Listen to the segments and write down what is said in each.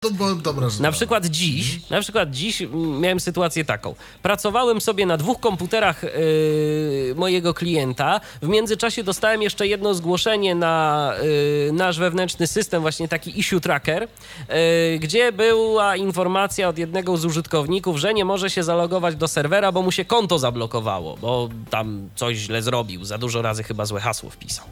Dobra rzecz. Na przykład dziś miałem sytuację taką. Pracowałem sobie na 2 komputerach mojego klienta. W międzyczasie dostałem jeszcze jedno zgłoszenie na nasz wewnętrzny system, właśnie taki issue tracker, gdzie była informacja od jednego z użytkowników, że nie może się zalogować do serwera, bo mu się konto zablokowało, bo tam coś źle zrobił, za dużo razy chyba złe hasło wpisał.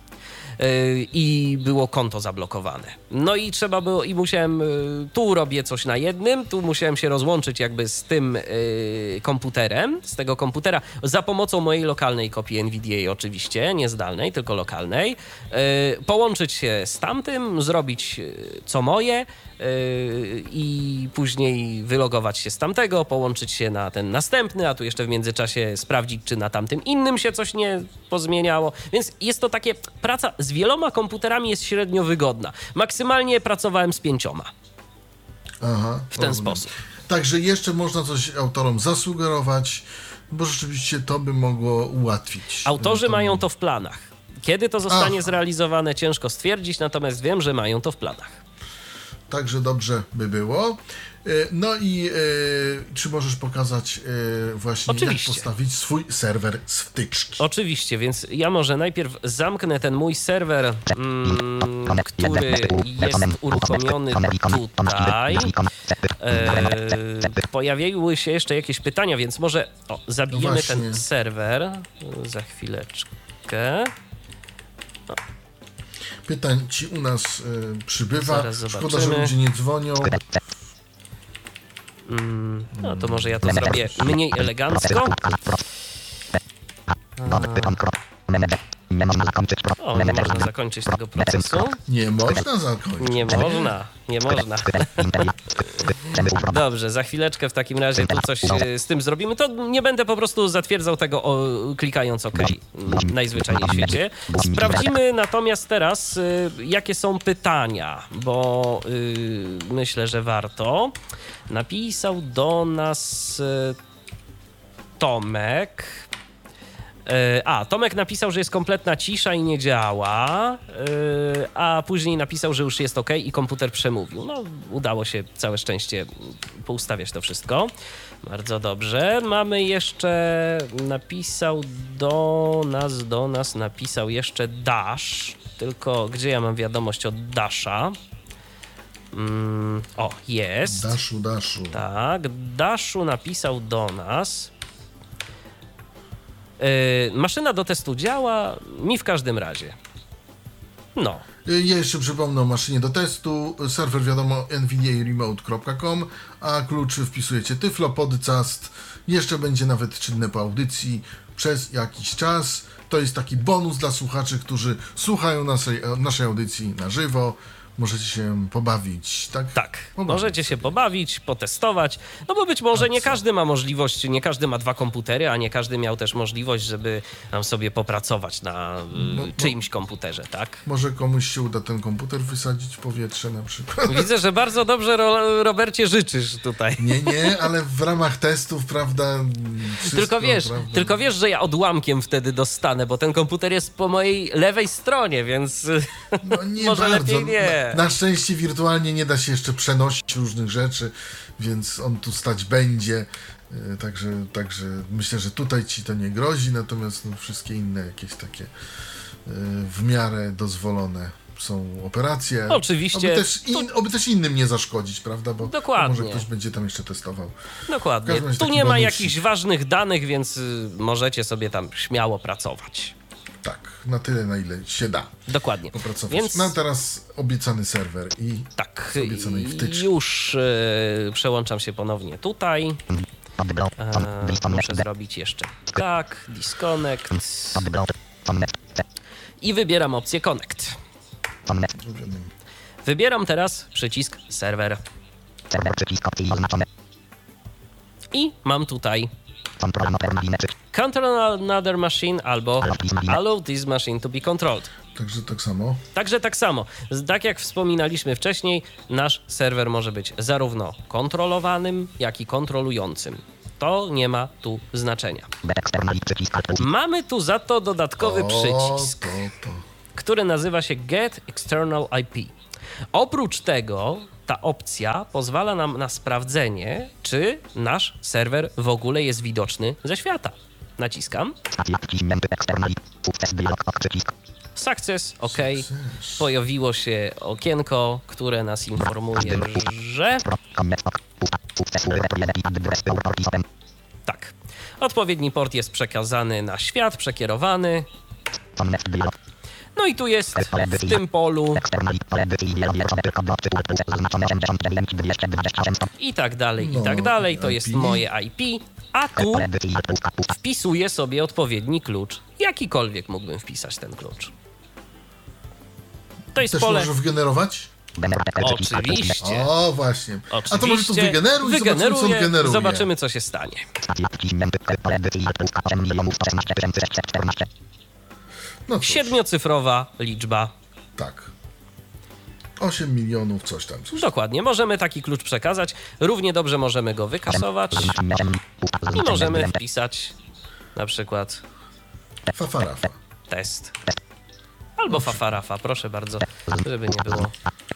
I było konto zablokowane. No i trzeba było, i musiałem, tu robię coś na jednym, tu musiałem się rozłączyć jakby z tym komputerem, z tego komputera, za pomocą mojej lokalnej kopii NVDA oczywiście, nie zdalnej, tylko lokalnej, połączyć się z tamtym, zrobić co moje i później wylogować się z tamtego, połączyć się na ten następny, a tu jeszcze w międzyczasie sprawdzić, czy na tamtym innym się coś nie pozmieniało. Więc jest to takie, praca z wieloma komputerami jest średnio wygodna. Maksymalnie pracowałem z 5. W ten sposób. Także jeszcze można coś autorom zasugerować, bo rzeczywiście to by mogło ułatwić. Autorzy mają to w planach. Kiedy to zostanie zrealizowane, ciężko stwierdzić, natomiast wiem, że mają to w planach. Także dobrze by było. No i czy możesz pokazać właśnie, oczywiście, jak postawić swój serwer z wtyczki? Oczywiście, więc ja może najpierw zamknę ten mój serwer, który jest uruchomiony tutaj. Pojawiły się jeszcze jakieś pytania, więc może zabijemy ten serwer za chwileczkę. Pytań ci u nas przybywa. Szkoda, że zobaczymy. ludzie nie dzwonią. No to może ja to zrobię mniej elegancko. Nie można zakończyć tego procesu. Nie można zakończyć. Nie można. Dobrze, za chwileczkę w takim razie tu coś z tym zrobimy. To nie będę po prostu zatwierdzał tego klikając OK najzwyczajniej w świecie. Sprawdzimy natomiast teraz, jakie są pytania, bo myślę, że warto. Napisał do nas Tomek. Tomek napisał, że jest kompletna cisza i nie działa, a później napisał, że już jest OK i komputer przemówił. No, udało się, całe szczęście, poustawiać to wszystko. Bardzo dobrze. Mamy jeszcze, napisał do nas napisał jeszcze Dash, tylko gdzie ja mam wiadomość od Dasha? Jest. Dashu. Tak, Dashu napisał do nas. Maszyna do testu działa, mi w każdym razie. No. Ja jeszcze przypomnę o maszynie do testu. Serwer wiadomo nvdaremote.com, a klucz wpisujecie Tyflo Podcast. Jeszcze będzie nawet czynne po audycji przez jakiś czas. To jest taki bonus dla słuchaczy, którzy słuchają naszej audycji na żywo. Możecie się pobawić, tak? Tak, możecie się pobawić, potestować, no bo być może nie każdy ma możliwość, nie każdy ma 2 komputery, a nie każdy miał też możliwość, żeby tam sobie popracować na czyimś komputerze, tak? Może komuś się uda ten komputer wysadzić w powietrze na przykład. Widzę, że bardzo dobrze, Robercie, życzysz tutaj. Nie, ale w ramach testów, prawda? Wszystko, tylko wiesz, że ja odłamkiem wtedy dostanę, bo ten komputer jest po mojej lewej stronie, więc może bardzo. lepiej nie. Na szczęście wirtualnie nie da się jeszcze przenosić różnych rzeczy, więc on tu stać będzie. Także myślę, że tutaj ci to nie grozi, natomiast wszystkie inne jakieś takie w miarę dozwolone są operacje. Oczywiście. Oby też innym nie zaszkodzić, prawda? Bo dokładnie. może ktoś będzie tam jeszcze testował. Dokładnie. Tu nie ma jakichś ważnych danych, więc możecie sobie tam śmiało pracować. Tak, na tyle, na ile się da. Dokładnie. Popracować. Więc... No teraz obiecany serwer i obiecanej wtyczki. Już przełączam się ponownie tutaj. Muszę zrobić jeszcze tak, disconnect. I wybieram opcję connect. Wybieram teraz przycisk serwer. I mam tutaj Control another machine albo allow this machine to be controlled. Także tak samo. Tak jak wspominaliśmy wcześniej, nasz serwer może być zarówno kontrolowanym, jak i kontrolującym. To nie ma tu znaczenia. Mamy tu za to dodatkowy przycisk, który nazywa się Get External IP. Oprócz tego ta opcja pozwala nam na sprawdzenie, czy nasz serwer w ogóle jest widoczny ze świata. Naciskam. Success, OK. Pojawiło się okienko, które nas informuje, że... Tak. Odpowiedni port jest przekazany na świat, przekierowany. No i tu jest w tym polu i tak dalej, to jest moje IP, a tu wpisuję sobie odpowiedni klucz. Jakikolwiek mógłbym wpisać ten klucz. To jest Też pole... możesz wygenerować? Oczywiście. O, właśnie. Oczywiście. A to może tu wygeneruj i zobaczymy, co on generuje. Zobaczymy, co się stanie. No cóż, 7-cyfrowa liczba. tak. 8 milionów, coś tam. Dokładnie. Możemy taki klucz przekazać. Równie dobrze możemy go wykasować. I możemy wpisać na przykład Fafarafa. test. Albo fafarafa, proszę bardzo, żeby nie było.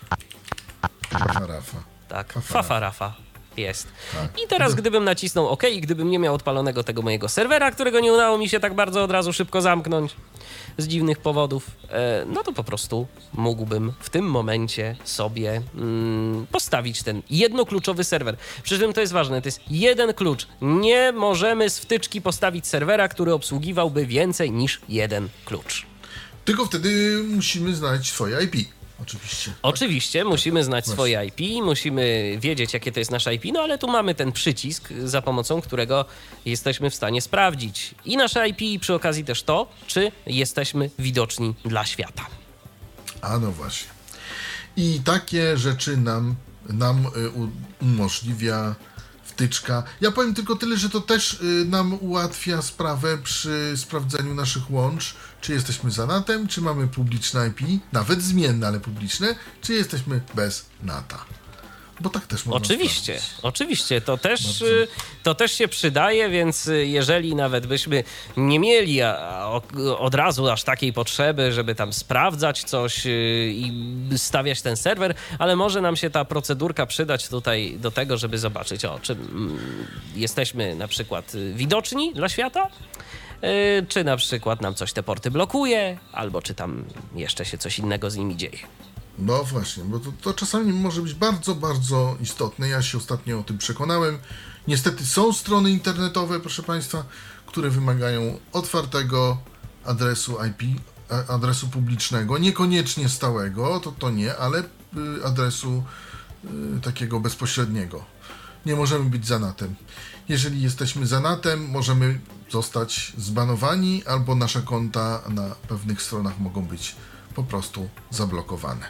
Fafarafa. Tak, Fafarafa. fafarafa jest. Tak. I teraz gdybym nacisnął OK i gdybym nie miał odpalonego tego mojego serwera, którego nie udało mi się tak bardzo od razu szybko zamknąć z dziwnych powodów, no to po prostu mógłbym w tym momencie sobie postawić ten jednokluczowy serwer. Przy czym to jest ważne, to jest jeden klucz. Nie możemy z wtyczki postawić serwera, który obsługiwałby więcej niż jeden klucz. Tylko wtedy musimy znaleźć swoje IP. Oczywiście. Oczywiście, musimy znać swoje IP, musimy wiedzieć, jakie to jest nasze IP, no ale tu mamy ten przycisk, za pomocą którego jesteśmy w stanie sprawdzić i nasze IP, i przy okazji też to, czy jesteśmy widoczni dla świata. A no właśnie. I takie rzeczy nam umożliwia wtyczka. Ja powiem tylko tyle, że to też nam ułatwia sprawę przy sprawdzeniu naszych łącz, czy jesteśmy za NAT-em, czy mamy publiczne IP, nawet zmienne, ale publiczne, czy jesteśmy bez NAT-a. Bo tak też można sprawdzić. Oczywiście, to też się przydaje, więc jeżeli nawet byśmy nie mieli od razu aż takiej potrzeby, żeby tam sprawdzać coś i stawiać ten serwer, ale może nam się ta procedurka przydać tutaj do tego, żeby zobaczyć, czy jesteśmy na przykład widoczni dla świata, czy na przykład nam coś te porty blokuje, albo czy tam jeszcze się coś innego z nimi dzieje. No właśnie, bo to czasami może być bardzo, bardzo istotne. Ja się ostatnio o tym przekonałem. Niestety są strony internetowe, proszę Państwa, które wymagają otwartego adresu IP, adresu publicznego, niekoniecznie stałego, to nie, ale adresu takiego bezpośredniego. Nie możemy być za NAT-em. Jeżeli jesteśmy za NAT-em, możemy zostać zbanowani, albo nasze konta na pewnych stronach mogą być po prostu zablokowane.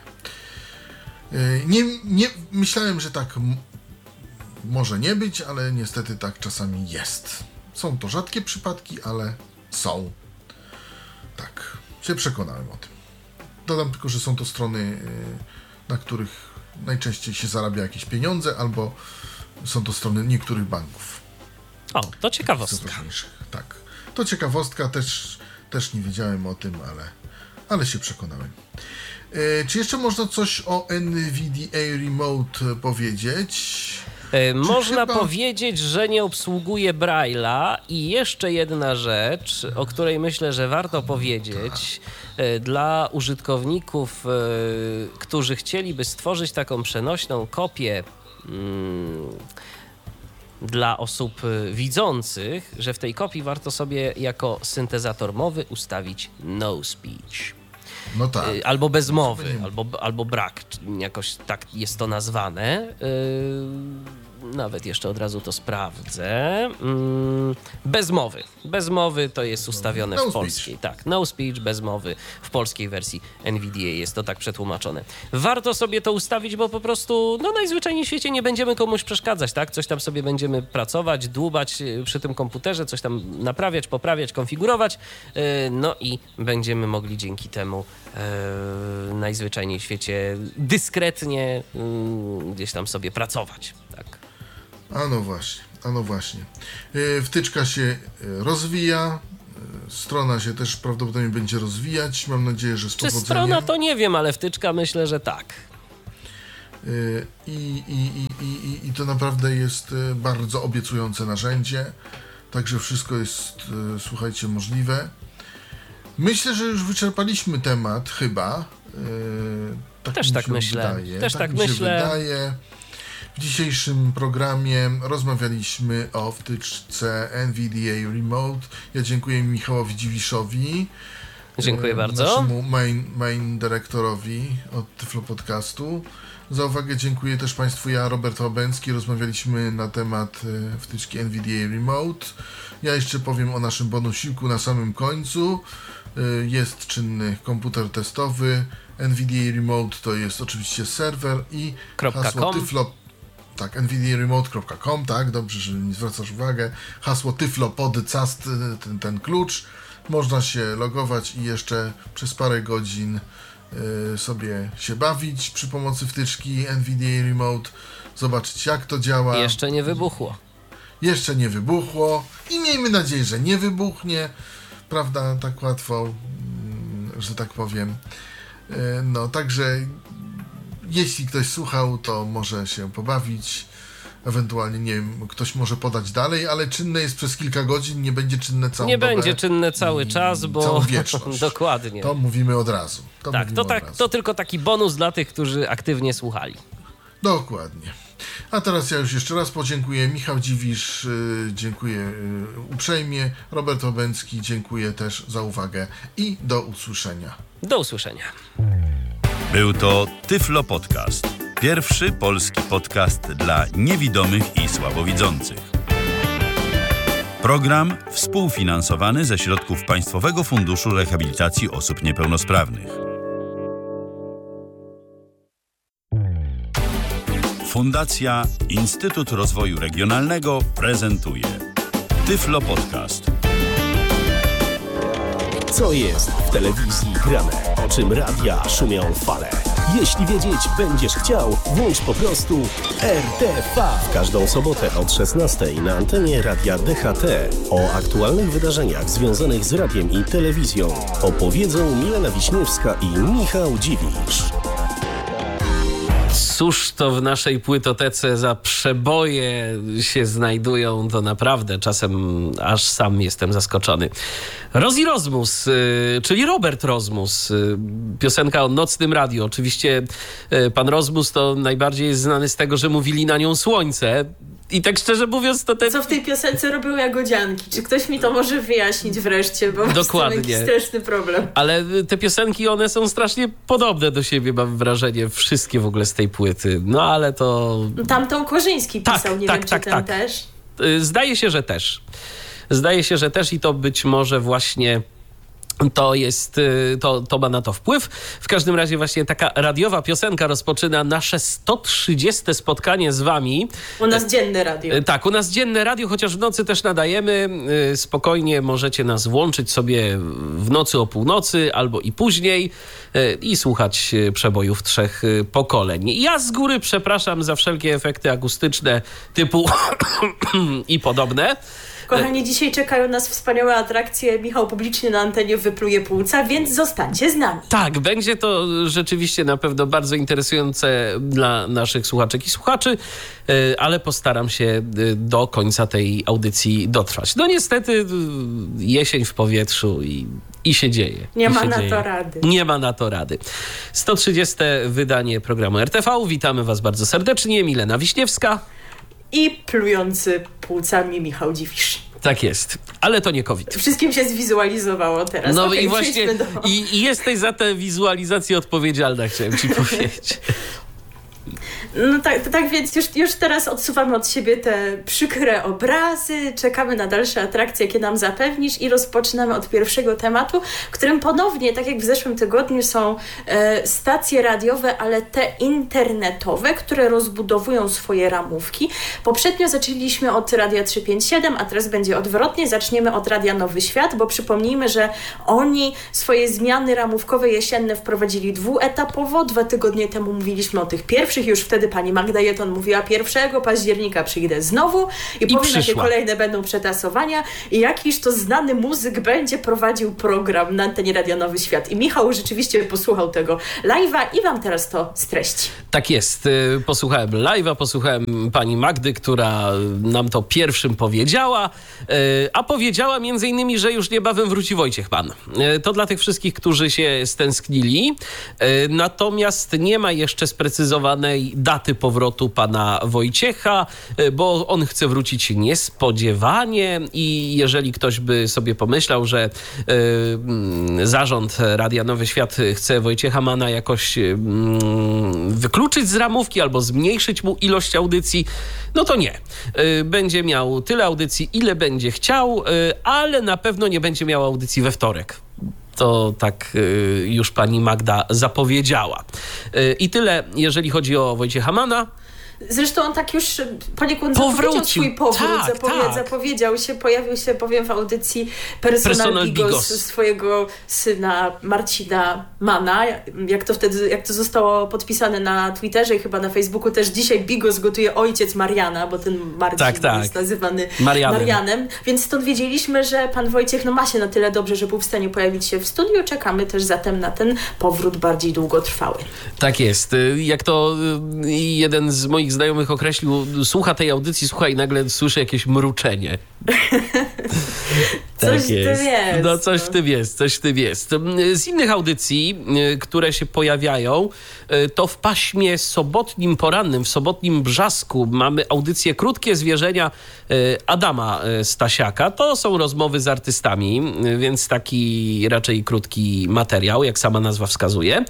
Nie myślałem, że tak może nie być, ale niestety tak czasami jest. Są to rzadkie przypadki, ale są. Tak, się przekonałem o tym. Dodam tylko, że są to strony, na których najczęściej się zarabia jakieś pieniądze, albo są to strony niektórych banków. O, to ciekawostka. Tak, to ciekawostka, też nie wiedziałem o tym, ale się przekonałem. Czy jeszcze można coś o NVDA Remote powiedzieć? Można powiedzieć, że nie obsługuje Braille'a i jeszcze jedna rzecz, o której myślę, że warto powiedzieć dla użytkowników, którzy chcieliby stworzyć taką przenośną kopię dla osób widzących, że w tej kopii warto sobie jako syntezator mowy ustawić no speech. No tak. Albo bez mowy, albo brak, jakoś tak jest to nazwane. Nawet jeszcze od razu to sprawdzę. Bez mowy. Bez mowy to jest ustawione w polskiej. Tak, no speech, bez mowy. W polskiej wersji NVDA jest to tak przetłumaczone. Warto sobie to ustawić, bo po prostu najzwyczajniej w świecie nie będziemy komuś przeszkadzać, tak? Coś tam sobie będziemy pracować, dłubać przy tym komputerze, coś tam naprawiać, poprawiać, konfigurować. No i będziemy mogli dzięki temu najzwyczajniej w świecie dyskretnie gdzieś tam sobie pracować, tak? A no właśnie. Wtyczka się rozwija, strona się też prawdopodobnie będzie rozwijać. Mam nadzieję, że z powodzeniem. Czy strona to nie wiem, ale wtyczka myślę, że tak. I to naprawdę jest bardzo obiecujące narzędzie. Także wszystko jest, słuchajcie, możliwe. Myślę, że już wyczerpaliśmy temat, chyba. Też tak myślę. Tak mi się wydaje. W dzisiejszym programie rozmawialiśmy o wtyczce NVDA Remote. Ja dziękuję Michałowi Dziwiszowi. Dziękuję bardzo. Naszemu main dyrektorowi od Tyflo Podcastu. Za uwagę dziękuję też Państwu. Ja, Robert Łabęcki. Rozmawialiśmy na temat wtyczki NVDA Remote. Ja jeszcze powiem o naszym bonusiku na samym końcu. Jest czynny komputer testowy. NVDA Remote to jest oczywiście serwer i hasło Tyflo. Tak, nvdaremote.com, tak, dobrze, że mi zwracasz uwagę. Hasło Tyflo Podcast, ten klucz. Można się logować i jeszcze przez parę godzin sobie się bawić przy pomocy wtyczki NVDA Remote, zobaczyć jak to działa. Jeszcze nie wybuchło. Jeszcze nie wybuchło i miejmy nadzieję, że nie wybuchnie, prawda, tak łatwo, że tak powiem. No, także jeśli ktoś słuchał, to może się pobawić. Ewentualnie, nie wiem, ktoś może podać dalej, ale czynne jest przez kilka godzin, nie będzie czynne całą dobę. Nie będzie czynne cały czas, bo... Całą wieczność. Dokładnie. To mówimy od razu. To tylko taki bonus dla tych, którzy aktywnie słuchali. Dokładnie. A teraz ja już jeszcze raz podziękuję. Michał Dziwisz, dziękuję uprzejmie. Robert Łabęcki, dziękuję też za uwagę i do usłyszenia. Do usłyszenia. Był to Tyflo Podcast. Pierwszy polski podcast dla niewidomych i słabowidzących. Program współfinansowany ze środków Państwowego Funduszu Rehabilitacji Osób Niepełnosprawnych. Fundacja Instytut Rozwoju Regionalnego prezentuje Tyflo Podcast. Co jest w telewizji grane? O czym radia szumią fale? Jeśli wiedzieć będziesz chciał, włącz po prostu RTV. W każdą sobotę od 16:00 na antenie Radia DHT. O aktualnych wydarzeniach związanych z radiem i telewizją opowiedzą Milena Wiśniewska i Michał Dziwisz. Cóż to w naszej płytotece za przeboje się znajdują, to naprawdę czasem aż sam jestem zaskoczony. Rozi Rozmus, czyli Robert Rozmus, piosenka o nocnym radiu. Oczywiście pan Rozmus to najbardziej jest znany z tego, że mówili na nią słońce. I tak szczerze mówiąc, to Co w tej piosence robią jagodzianki? Czy ktoś mi to może wyjaśnić wreszcie? Bo dokładnie. mam jakiś straszny problem. Ale te piosenki, one są strasznie podobne do siebie, mam wrażenie. Wszystkie w ogóle z tej płyty. No ale to... Tamtą Korzyński pisał, nie wiem, czy ten też. Zdaje się, że też. Zdaje się, że też i to być może właśnie... To ma na to wpływ. W każdym razie właśnie taka radiowa piosenka rozpoczyna nasze 130. spotkanie z wami. U nas dzienne radio. Tak, u nas dzienne radio, chociaż w nocy też nadajemy. Spokojnie możecie nas włączyć sobie w nocy o północy albo i później i słuchać przebojów 3 pokoleń. Ja z góry przepraszam za wszelkie efekty akustyczne typu i podobne. Kochani, dzisiaj czekają nas wspaniałe atrakcje. Michał publicznie na antenie wypluje płuca, więc zostańcie z nami. Tak, będzie to rzeczywiście na pewno bardzo interesujące dla naszych słuchaczek i słuchaczy, ale postaram się do końca tej audycji dotrwać. No niestety jesień w powietrzu i się dzieje. Nie ma na to rady. Nie ma na to rady. 130. wydanie programu RTV. Witamy Was bardzo serdecznie. Milena Wiśniewska. I plujący płucami Michał Dziwisz. Tak jest, ale to nie COVID. Wszystkim się zwizualizowało teraz. No i właśnie i jesteś za tę wizualizację odpowiedzialna, chciałem ci powiedzieć. No tak więc już teraz odsuwamy od siebie te przykre obrazy, czekamy na dalsze atrakcje, jakie nam zapewnisz i rozpoczynamy od pierwszego tematu, którym ponownie, tak jak w zeszłym tygodniu, są stacje radiowe, ale te internetowe, które rozbudowują swoje ramówki. Poprzednio zaczęliśmy od Radia 357, a teraz będzie odwrotnie. Zaczniemy od Radia Nowy Świat, bo przypomnijmy, że oni swoje zmiany ramówkowe jesienne wprowadzili dwuetapowo. 2 tygodnie temu mówiliśmy o tych pierwszych, już wtedy wtedy pani Magda Jeton mówiła 1 października przyjdę znowu i powiem, jakie kolejne będą przetasowania i jakiś to znany muzyk będzie prowadził program na antenie Radia Nowy Świat. I Michał rzeczywiście posłuchał tego live'a i wam teraz to streści. Tak jest. Posłuchałem live'a, posłuchałem pani Magdy, która nam to pierwszym powiedziała, a powiedziała między innymi, że już niebawem wróci Wojciech Mann. To dla tych wszystkich, którzy się stęsknili. Natomiast nie ma jeszcze sprecyzowanej daty powrotu pana Wojciecha, bo on chce wrócić niespodziewanie i jeżeli ktoś by sobie pomyślał, że zarząd Radia Nowy Świat chce Wojciecha Manna jakoś wykluczyć z ramówki albo zmniejszyć mu ilość audycji, no to nie. Będzie miał tyle audycji, ile będzie chciał, ale na pewno nie będzie miał audycji we wtorek. To tak już pani Magda zapowiedziała. I tyle, jeżeli chodzi o Wojciecha Manna. Zresztą on tak już poniekąd zapowiedział swój powrót, zapowiedział się, pojawił się, powiem, w audycji Personal Bigos swojego syna Marcina Manna, jak to zostało podpisane na Twitterze i chyba na Facebooku też dzisiaj Bigos gotuje ojciec Mariana, bo ten Marcin jest nazywany Marianem, więc stąd wiedzieliśmy, że pan Wojciech ma się na tyle dobrze, że był w stanie pojawić się w studiu, czekamy też zatem na ten powrót bardziej długotrwały. Tak jest, jak to jeden z moich znajomych określił, słucha tej audycji, i nagle słyszy jakieś mruczenie. Coś w tym jest. No coś w tym jest. Z innych audycji, które się pojawiają, to w paśmie sobotnim porannym, w sobotnim Brzasku mamy audycję Krótkie Zwierzenia Adama Stasiaka. To są rozmowy z artystami, więc taki raczej krótki materiał, jak sama nazwa wskazuje.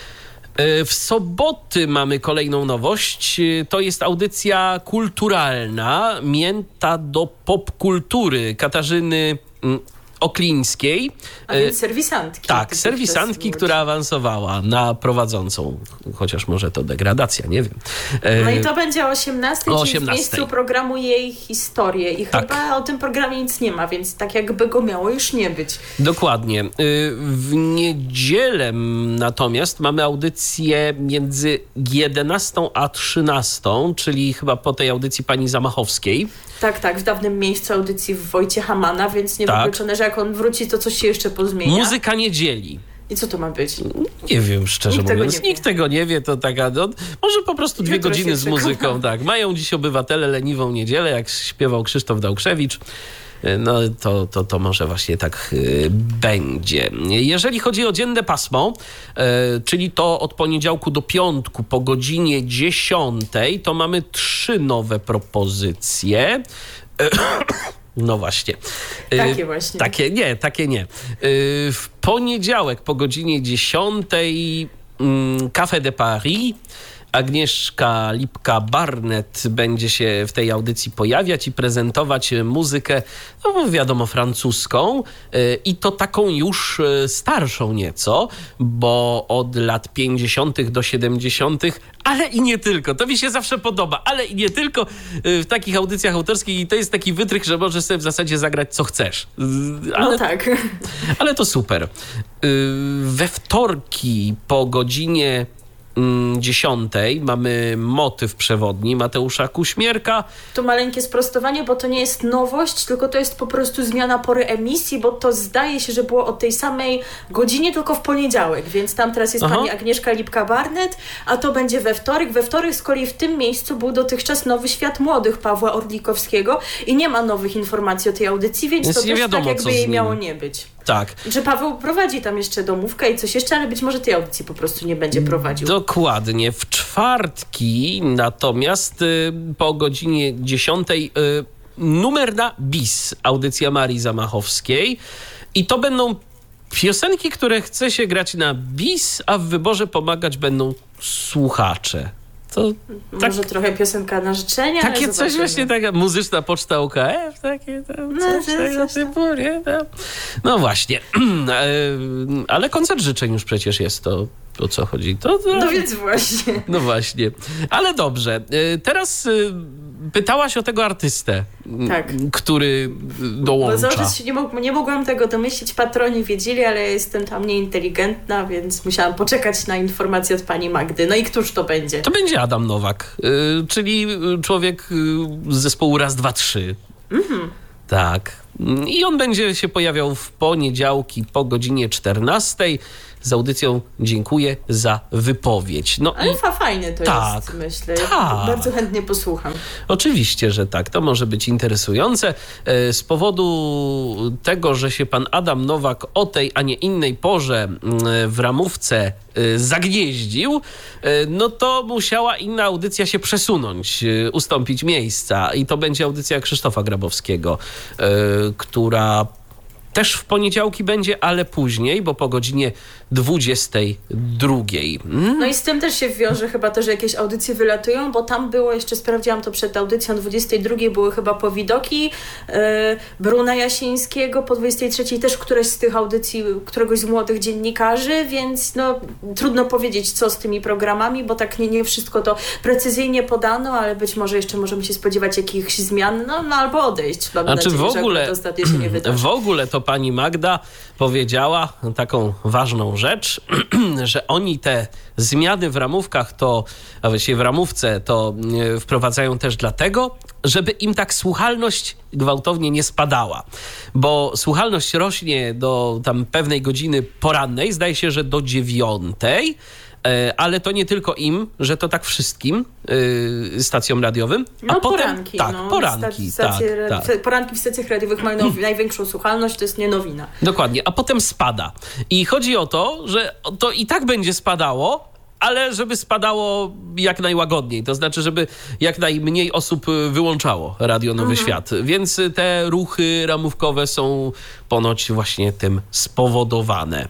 W soboty mamy kolejną nowość. To jest audycja kulturalna, mięta do popkultury Katarzyny Oklińskiej. A więc serwisantki. Tak, serwisantki, która awansowała na prowadzącą. Chociaż może to degradacja, nie wiem. No i to będzie o 18:00, czyli w miejscu programu Jej historie. I chyba o tym programie nic nie ma, więc tak jakby go miało już nie być. Dokładnie. W niedzielę natomiast mamy audycję między 11 a 13, czyli chyba po tej audycji pani Zamachowskiej. Tak, w dawnym miejscu audycji Wojciecha Manna, więc nie wykluczone, że jak on wróci, to coś się jeszcze pozmienia. Muzyka niedzieli. I co to ma być? Nie wiem, szczerze mówiąc. Nikt tego nie wie. To taka, może po prostu 2 godziny z muzyką. Tak. Mają dziś obywatele leniwą niedzielę, jak śpiewał Krzysztof Dałkrzewicz. No to może właśnie tak będzie. Jeżeli chodzi o dzienne pasmo, czyli to od poniedziałku do piątku po godzinie 10, to mamy 3 nowe propozycje. No właśnie. Takie właśnie. Takie nie. W poniedziałek po godzinie 10 Café de Paris. Agnieszka Lipka-Barnett będzie się w tej audycji pojawiać i prezentować muzykę, no wiadomo, francuską i to taką już starszą nieco, bo od lat 50. do 70., ale i nie tylko. To mi się zawsze podoba, ale i nie tylko w takich audycjach autorskich i to jest taki wytrych, że możesz sobie w zasadzie zagrać co chcesz. No tak. Ale to super. We wtorki po godzinie 10 mamy motyw przewodni Mateusza Kuśmierka. Tu maleńkie sprostowanie, bo to nie jest nowość, tylko to jest po prostu zmiana pory emisji, bo to zdaje się, że było o tej samej godzinie, tylko w poniedziałek, więc tam teraz jest pani Agnieszka Lipka-Barnett, a to będzie we wtorek. We wtorek z kolei w tym miejscu był dotychczas Nowy Świat Młodych Pawła Orlikowskiego i nie ma nowych informacji o tej audycji, więc to nie też wiadomo, tak jakby jej miało nie być. Tak. Że Paweł prowadzi tam jeszcze domówkę i coś jeszcze, ale być może tej audycji po prostu nie będzie prowadził. Dokładnie. W czwartki natomiast po godzinie 10 numer na bis, audycja Marii Zamachowskiej i to będą piosenki, które chce się grać na bis, a w wyborze pomagać będą słuchacze. To może trochę piosenka na życzenia. Takie coś właśnie, taka muzyczna poczta UKF, takie coś tego typu, nie? No właśnie. Ale koncert życzeń już przecież jest, to o co chodzi? No więc właśnie. No właśnie. Ale dobrze. Teraz pytałaś o tego artystę, Tak. który Bo dołącza. cały czas się nie mogłam tego domyślić, patroni wiedzieli, ale ja jestem tam nieinteligentna, więc musiałam poczekać na informację od pani Magdy. No i któż to będzie? To będzie Adam Nowak, czyli człowiek z zespołu Raz, Dwa, Trzy. Tak. I on będzie się pojawiał w poniedziałki po godzinie 14. Z audycją Dziękuję za wypowiedź. No Ale i fajne to tak, jest, myślę. tak. Bardzo chętnie posłucham. oczywiście, że tak. To może być interesujące. Z powodu tego, że się pan Adam Nowak o tej, a nie innej porze w ramówce zagnieździł, no to musiała inna audycja się przesunąć, ustąpić miejsca. I to będzie audycja Krzysztofa Grabowskiego, która też w poniedziałki będzie, ale później, bo po godzinie 22. No i z tym też się wiąże chyba to, że jakieś audycje wylatują, bo tam było, jeszcze sprawdziłam to przed audycją 22, były chyba powidoki Bruna Jasińskiego, po 23 też któreś z tych audycji któregoś z młodych dziennikarzy, więc no trudno powiedzieć, co z tymi programami, bo tak nie wszystko to precyzyjnie podano, ale być może jeszcze możemy się spodziewać jakichś zmian, no albo odejść. Mam Znaczy nadzieję, w ogóle, że ostatnio się nie wydarzy. w ogóle to pani Magda powiedziała taką ważną rzecz, że oni te zmiany w ramówkach to, a właściwie w ramówce to wprowadzają też dlatego, żeby im tak słuchalność gwałtownie nie spadała. Bo słuchalność rośnie do tam pewnej godziny porannej, zdaje się, że do 9, ale to nie tylko im, że to tak wszystkim stacjom radiowym. No a potem, poranki. tak, no. poranki. Poranki w stacjach radiowych mają największą słuchalność, to jest nie nowina. Dokładnie, a potem spada. I chodzi o to, że to i tak będzie spadało, ale żeby spadało jak najłagodniej. To znaczy, żeby jak najmniej osób wyłączało Radio Nowy Świat. Więc te ruchy ramówkowe są ponoć właśnie tym spowodowane.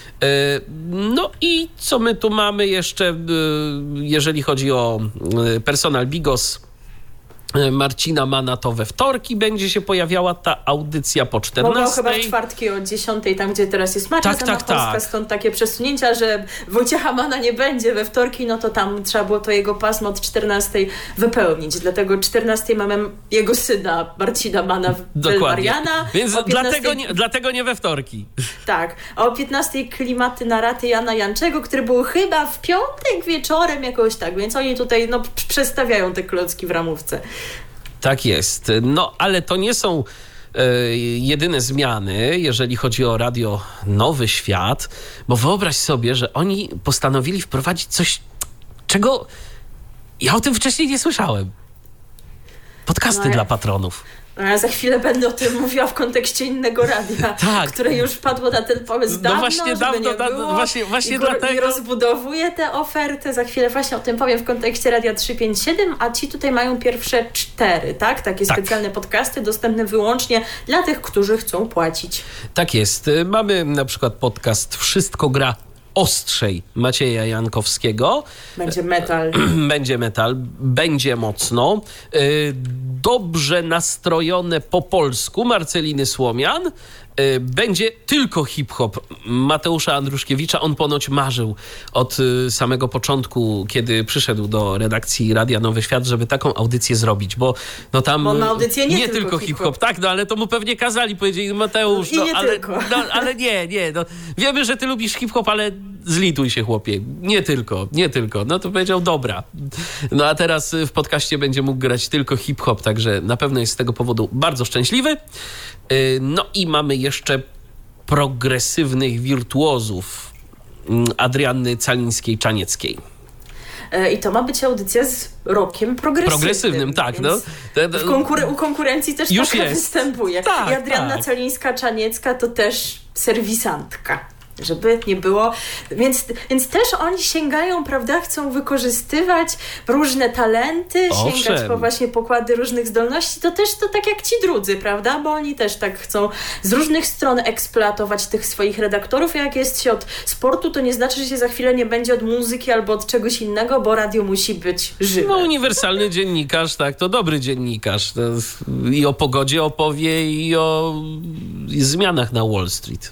No i co my tu mamy jeszcze, jeżeli chodzi o personal Bigos Marcina Mana, to we wtorki będzie się pojawiała ta audycja po 14. Mogą chyba w czwartki o 10, tam gdzie teraz jest Maria Zamachowska, tak. Stąd takie przesunięcia, że Wojciecha Mana nie będzie we wtorki, no to tam trzeba było to jego pasmo od 14 wypełnić. Dlatego 14 mamy jego syna Marcina Mana Mariana. Więc 15... dlatego nie we wtorki. Tak. A o 15 klimaty na raty Jana Janczego, który był chyba w piątek wieczorem jakoś tak, więc oni tutaj przestawiają te klocki w ramówce. Tak jest. No, ale to nie są jedyne zmiany, jeżeli chodzi o Radio Nowy Świat, bo wyobraź sobie, że oni postanowili wprowadzić coś, czego ja o tym wcześniej nie słyszałem. Podcasty dla patronów. Ja za chwilę będę o tym mówiła w kontekście innego radia, które już padło na ten pomysł dawno, właśnie właśnie dlatego. I rozbudowuje tę ofertę. Za chwilę właśnie o tym powiem w kontekście Radia 357, a ci tutaj mają pierwsze 4, tak? Takie specjalne podcasty dostępne wyłącznie dla tych, którzy chcą płacić. Tak jest. Mamy na przykład podcast Wszystko gra ostrzej Macieja Jankowskiego. Będzie metal. Będzie metal, będzie mocno. Dobrze nastrojone po polsku Marceliny Słomian. Będzie tylko hip-hop Mateusza Andruszkiewicza. On ponoć marzył od samego początku, kiedy przyszedł do redakcji Radia Nowy Świat, żeby taką audycję zrobić, bo no tam on ma audycję nie tylko hip-hop. Tak, no ale to mu pewnie kazali, powiedzieli Mateusz, ale nie. No, wiemy, że ty lubisz hip-hop, ale zlituj się, chłopie. Nie tylko. No to powiedział, dobra. No a teraz w podcaście będzie mógł grać tylko hip-hop, także na pewno jest z tego powodu bardzo szczęśliwy. No i mamy jeszcze progresywnych wirtuozów Adrianny Calińskiej-Czanieckiej. I to ma być audycja z rockiem progresywnym. Tak. No. U konkurencji też już taka jest. Występuje. Tak, I Adrianna Calińska-Czaniecka to też serwisantka. Żeby nie było, więc też oni sięgają, prawda, chcą wykorzystywać różne talenty, sięgać po właśnie pokłady różnych zdolności, to też to tak jak ci drudzy, prawda, bo oni też tak chcą z różnych stron eksploatować tych swoich redaktorów. Jak jest się od sportu, to nie znaczy, że się za chwilę nie będzie od muzyki albo od czegoś innego, bo radio musi być żywe. No uniwersalny dziennikarz, tak, to dobry dziennikarz. To i o pogodzie opowie, i o zmianach na Wall Street.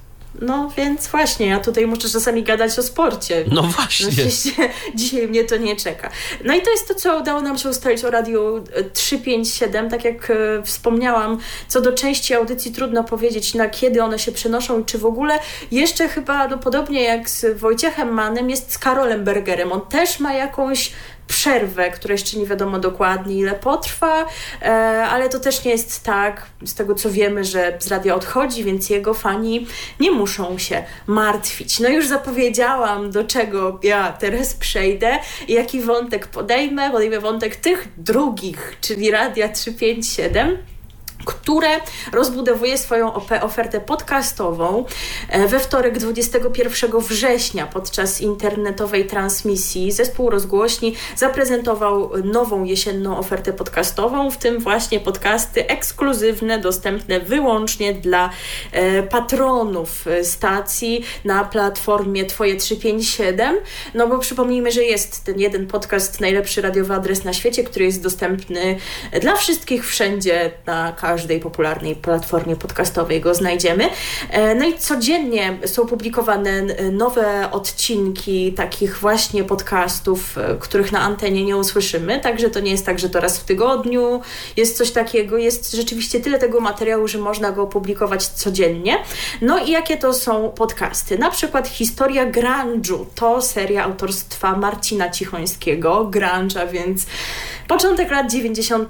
No więc właśnie, ja tutaj muszę czasami gadać o sporcie. No właśnie. Dzisiaj mnie to nie czeka. No i to jest to, co udało nam się ustalić o Radiu 357. Tak jak wspomniałam, co do części audycji trudno powiedzieć, na kiedy one się przenoszą i czy w ogóle. Jeszcze chyba, no podobnie jak z Wojciechem Mannem, jest z Karolem Bergerem. On też ma jakąś przerwę, która jeszcze nie wiadomo dokładnie ile potrwa, ale to też nie jest tak, z tego co wiemy, że z radia odchodzi, więc jego fani nie muszą się martwić. No już zapowiedziałam, do czego ja teraz przejdę i jaki wątek podejmę wątek tych drugich, czyli Radia 357, które rozbudowuje swoją ofertę podcastową. We wtorek 21 września podczas internetowej transmisji zespół rozgłośni zaprezentował nową jesienną ofertę podcastową, w tym właśnie podcasty ekskluzywne, dostępne wyłącznie dla patronów stacji na platformie Twoje 357. No bo przypomnijmy, że jest ten jeden podcast, najlepszy radiowy adres na świecie, który jest dostępny dla wszystkich wszędzie, na każdej popularnej platformie podcastowej go znajdziemy. No i codziennie są publikowane nowe odcinki takich właśnie podcastów, których na antenie nie usłyszymy, także to nie jest tak, że to raz w tygodniu jest coś takiego, jest rzeczywiście tyle tego materiału, że można go publikować codziennie. No i jakie to są podcasty? Na przykład Historia grunge'u, to seria autorstwa Marcina Cichońskiego, grunge, a więc początek lat 90.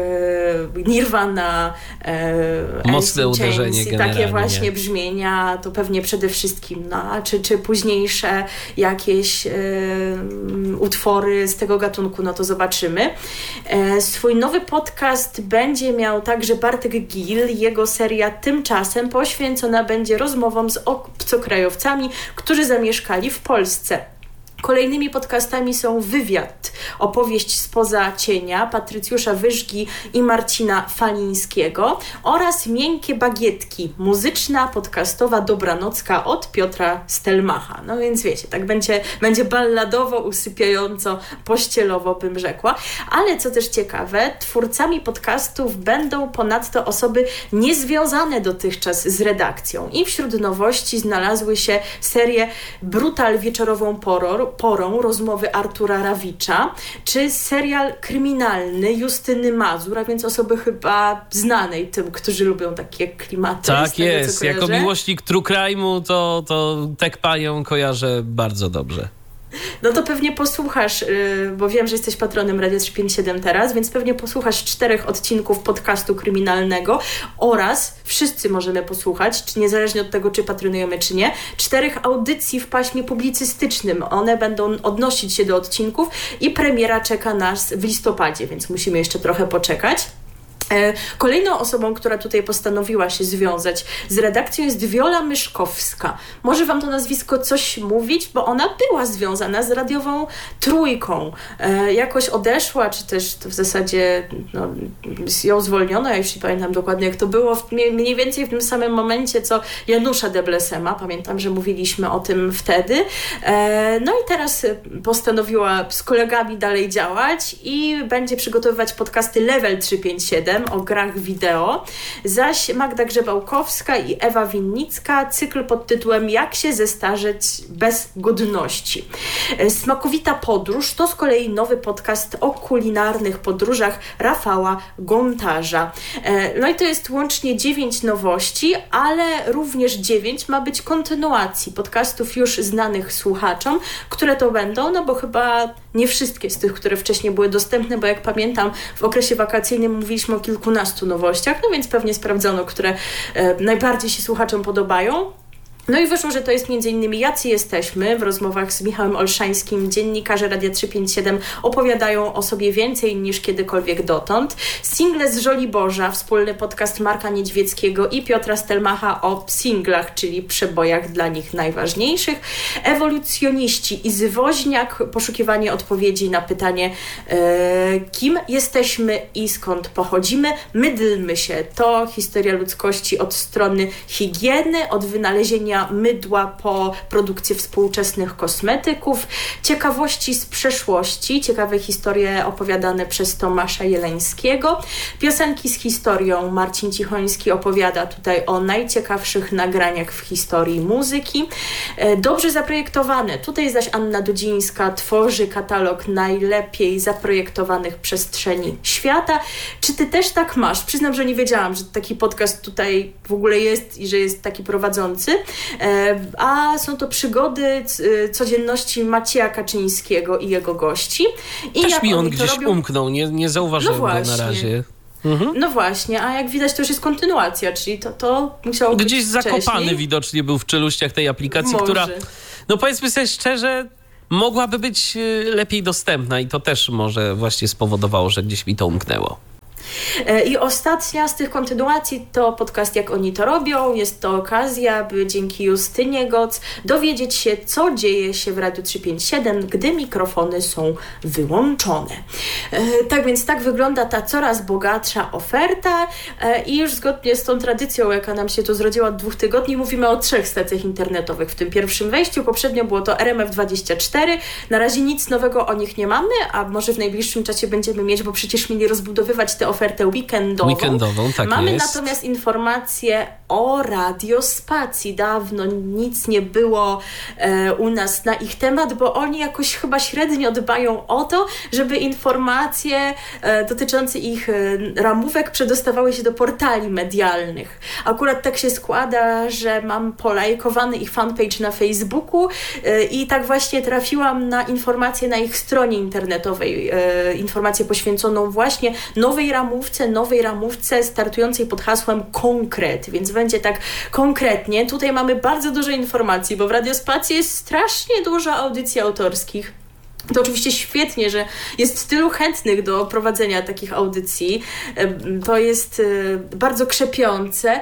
Nirvana, mocne uderzenie generalnie. Takie właśnie brzmienia, to pewnie przede wszystkim, no, czy późniejsze jakieś utwory z tego gatunku, no to zobaczymy. Swój nowy podcast będzie miał także Bartek Gil. Jego seria Tymczasem poświęcona będzie rozmowom z obcokrajowcami, którzy zamieszkali w Polsce. Kolejnymi podcastami są Wywiad, opowieść spoza cienia Patrycjusza Wyżgi i Marcina Falińskiego oraz Miękkie bagietki, muzyczna, podcastowa dobranocka od Piotra Stelmacha. No więc wiecie, tak będzie balladowo, usypiająco, pościelowo bym rzekła. Ale co też ciekawe, twórcami podcastów będą ponadto osoby niezwiązane dotychczas z redakcją. I wśród nowości znalazły się serie Brutal wieczorową porą, rozmowy Artura Rawicza, czy serial kryminalny Justyny Mazur, a więc osoby chyba znanej tym, którzy lubią takie klimaty. Tak jest, jako miłośnik true crime'u to tę panią kojarzę bardzo dobrze. No to pewnie posłuchasz, bo wiem, że jesteś patronem Radia 357 teraz, więc pewnie posłuchasz 4 odcinków podcastu kryminalnego oraz wszyscy możemy posłuchać, czy niezależnie od tego, czy patronujemy, czy nie, 4 audycji w paśmie publicystycznym. One będą odnosić się do odcinków i premiera czeka nas w listopadzie, więc musimy jeszcze trochę poczekać. Kolejną osobą, która tutaj postanowiła się związać z redakcją, jest Wiola Myszkowska. Może wam to nazwisko coś mówić, bo ona była związana z radiową Trójką. Jakoś odeszła, czy też to w zasadzie ją zwolniono, ja już nie pamiętam dokładnie jak to było, mniej więcej w tym samym momencie co Janusza Deblesema. Pamiętam, że mówiliśmy o tym wtedy. No i teraz postanowiła z kolegami dalej działać i będzie przygotowywać podcasty Level 357 o grach wideo, zaś Magda Grzebałkowska i Ewa Winnicka cykl pod tytułem Jak się zestarzeć bez godności. Smakowita podróż to z kolei nowy podcast o kulinarnych podróżach Rafała Gontarza. No i to jest łącznie 9 nowości, ale również 9 ma być kontynuacji podcastów już znanych słuchaczom, które to będą, no bo chyba nie wszystkie z tych, które wcześniej były dostępne, bo jak pamiętam, w okresie wakacyjnym mówiliśmy o kilkunastu nowościach, no więc pewnie sprawdzono, które najbardziej się słuchaczom podobają. No i wyszło, że to jest m.in. Jacy jesteśmy. W rozmowach z Michałem Olszańskim dziennikarze Radia 357 opowiadają o sobie więcej niż kiedykolwiek dotąd. Single z Żoliborza, wspólny podcast Marka Niedźwieckiego i Piotra Stelmacha o singlach, czyli przebojach dla nich najważniejszych. Ewolucjoniści i Woźniak, poszukiwanie odpowiedzi na pytanie kim jesteśmy i skąd pochodzimy. Mydlmy się, to historia ludzkości od strony higieny, od wynalezienia używania mydła po produkcję współczesnych kosmetyków, ciekawości z przeszłości, ciekawe historie opowiadane przez Tomasza Jeleńskiego, piosenki z historią. Marcin Cichoński opowiada tutaj o najciekawszych nagraniach w historii muzyki. Dobrze zaprojektowane. Tutaj zaś Anna Dudzińska tworzy katalog najlepiej zaprojektowanych przestrzeni świata. Czy ty też tak masz? Przyznam, że nie wiedziałam, że taki podcast tutaj w ogóle jest i że jest taki prowadzący. A są to przygody codzienności Macieja Kaczyńskiego i jego gości. I też jak mi on oni to gdzieś robią... umknął, nie zauważyłem go na razie. No właśnie, a jak widać to już jest kontynuacja, czyli to musiało być gdzieś zakopany wcześniej. widocznie był w czeluściach tej aplikacji, Może. która, no powiedzmy sobie szczerze, mogłaby być lepiej dostępna i to też może właśnie spowodowało, że gdzieś mi to umknęło. I ostatnia z tych kontynuacji to podcast Jak oni to robią. Jest to okazja, by dzięki Justynie Goc dowiedzieć się, co dzieje się w Radiu 357, gdy mikrofony są wyłączone. Tak więc tak wygląda ta coraz bogatsza oferta i już zgodnie z tą tradycją, jaka nam się tu zrodziła od 2 tygodni, mówimy o 3 stacjach internetowych w tym pierwszym wejściu. Poprzednio było to RMF24. Na razie nic nowego o nich nie mamy, a może w najbliższym czasie będziemy mieć, bo przecież mieli rozbudowywać tę ofertę weekendową. Tak Mamy jest. natomiast informacje o Radiospacji. Dawno nic nie było u nas na ich temat, bo oni jakoś chyba średnio dbają o to, żeby informacje dotyczące ich ramówek przedostawały się do portali medialnych. Akurat tak się składa, że mam polajkowany ich fanpage na Facebooku i tak właśnie trafiłam na informację na ich stronie internetowej, informację poświęconą właśnie nowej ramówce startującej pod hasłem Konkret, więc będzie tak konkretnie. Tutaj mamy bardzo dużo informacji, bo w Radiospacji jest strasznie dużo audycji autorskich. To oczywiście świetnie, że jest tylu chętnych do prowadzenia takich audycji. To jest bardzo krzepiące.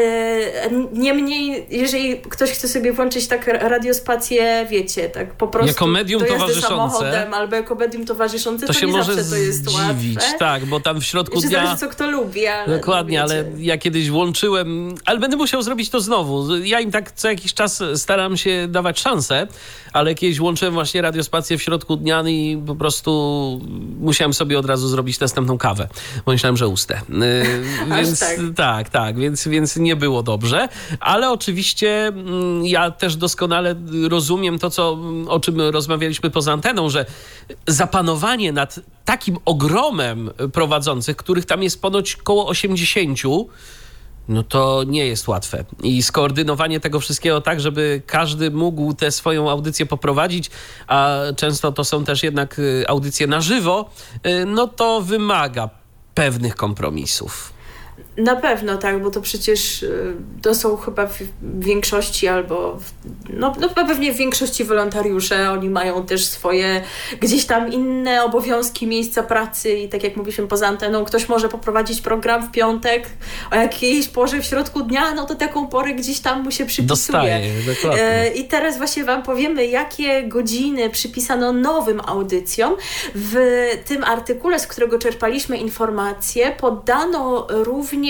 Niemniej, jeżeli ktoś chce sobie włączyć tak Radiospację, wiecie, tak po prostu jako medium do jazdy towarzyszące, samochodem albo jako medium towarzyszące, to nie się może zawsze to jest zdziwić, łatwe. tak, bo tam w środku dnia... Zależy, co kto lubi, ale... Dokładnie, no, ale ja kiedyś włączyłem, ale będę musiał zrobić to znowu. Ja im tak co jakiś czas staram się dawać szansę, ale kiedyś włączyłem właśnie Radiospację w środku dnia i po prostu musiałem sobie od razu zrobić następną kawę, bo myślałem, że ustę. Więc tak, więc nie było dobrze, ale oczywiście ja też doskonale rozumiem to, o czym rozmawialiśmy poza anteną, że zapanowanie nad takim ogromem prowadzących, których tam jest ponoć koło 80, no to nie jest łatwe. I skoordynowanie tego wszystkiego tak, żeby każdy mógł tę swoją audycję poprowadzić, a często to są też jednak audycje na żywo, no to wymaga pewnych kompromisów. Na pewno tak, bo to przecież to są chyba w większości albo pewnie w większości wolontariusze, oni mają też swoje gdzieś tam inne obowiązki, miejsca pracy i tak jak mówiliśmy poza anteną, ktoś może poprowadzić program w piątek o jakiejś porze w środku dnia, no to taką porę gdzieś tam mu się przypisuje. Dostaje, dokładnie. I teraz właśnie wam powiemy, jakie godziny przypisano nowym audycjom. W tym artykule, z którego czerpaliśmy informacje, podano również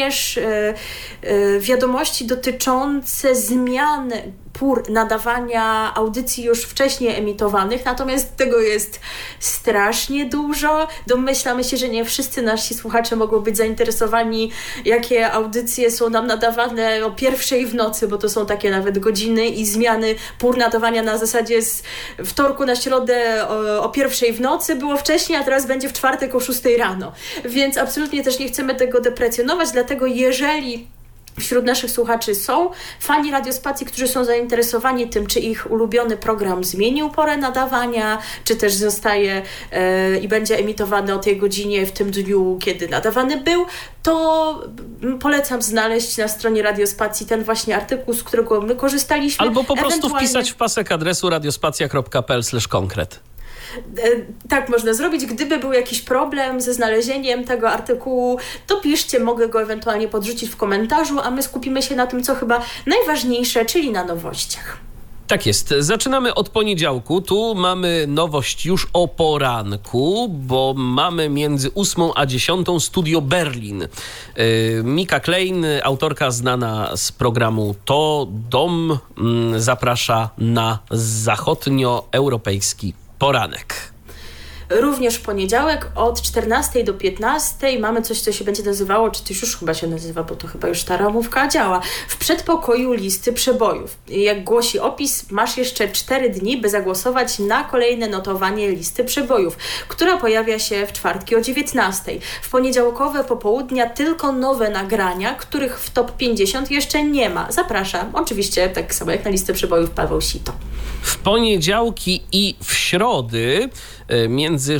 wiadomości dotyczące zmian pór nadawania audycji już wcześniej emitowanych, natomiast tego jest strasznie dużo. Domyślamy się, że nie wszyscy nasi słuchacze mogą być zainteresowani, jakie audycje są nam nadawane o 1:00 w nocy, bo to są takie nawet godziny i zmiany pór nadawania na zasadzie z wtorku na środę o 1:00 w nocy było wcześniej, a teraz będzie w czwartek o 6:00 rano. Więc absolutnie też nie chcemy tego deprecjonować, dlatego jeżeli wśród naszych słuchaczy są fani Radiospacji, którzy są zainteresowani tym, czy ich ulubiony program zmienił porę nadawania, czy też zostaje i będzie emitowany o tej godzinie w tym dniu, kiedy nadawany był, to polecam znaleźć na stronie Radiospacji ten właśnie artykuł, z którego my korzystaliśmy. Albo po prostu wpisać w pasek adresu radiospacja.pl/konkret. Tak można zrobić. Gdyby był jakiś problem ze znalezieniem tego artykułu, to piszcie, mogę go ewentualnie podrzucić w komentarzu, a my skupimy się na tym, co chyba najważniejsze, czyli na nowościach. Tak jest. Zaczynamy od poniedziałku. Tu mamy nowość już o poranku, bo mamy między 8 a 10 Studio Berlin. Mika Klein, autorka znana z programu To Dom, zaprasza na zachodnioeuropejski poranek. Również w poniedziałek od 14 do 15 mamy coś, co się będzie nazywało, czy to już chyba się nazywa, bo to chyba już ta ramówka działa, w przedpokoju listy przebojów. Jak głosi opis, masz jeszcze 4 dni, by zagłosować na kolejne notowanie listy przebojów, która pojawia się w czwartki o 19. W poniedziałkowe popołudnia tylko nowe nagrania, których w top 50 jeszcze nie ma. Zapraszam, oczywiście tak samo jak na listę przebojów Paweł Sito. W poniedziałki i w środy między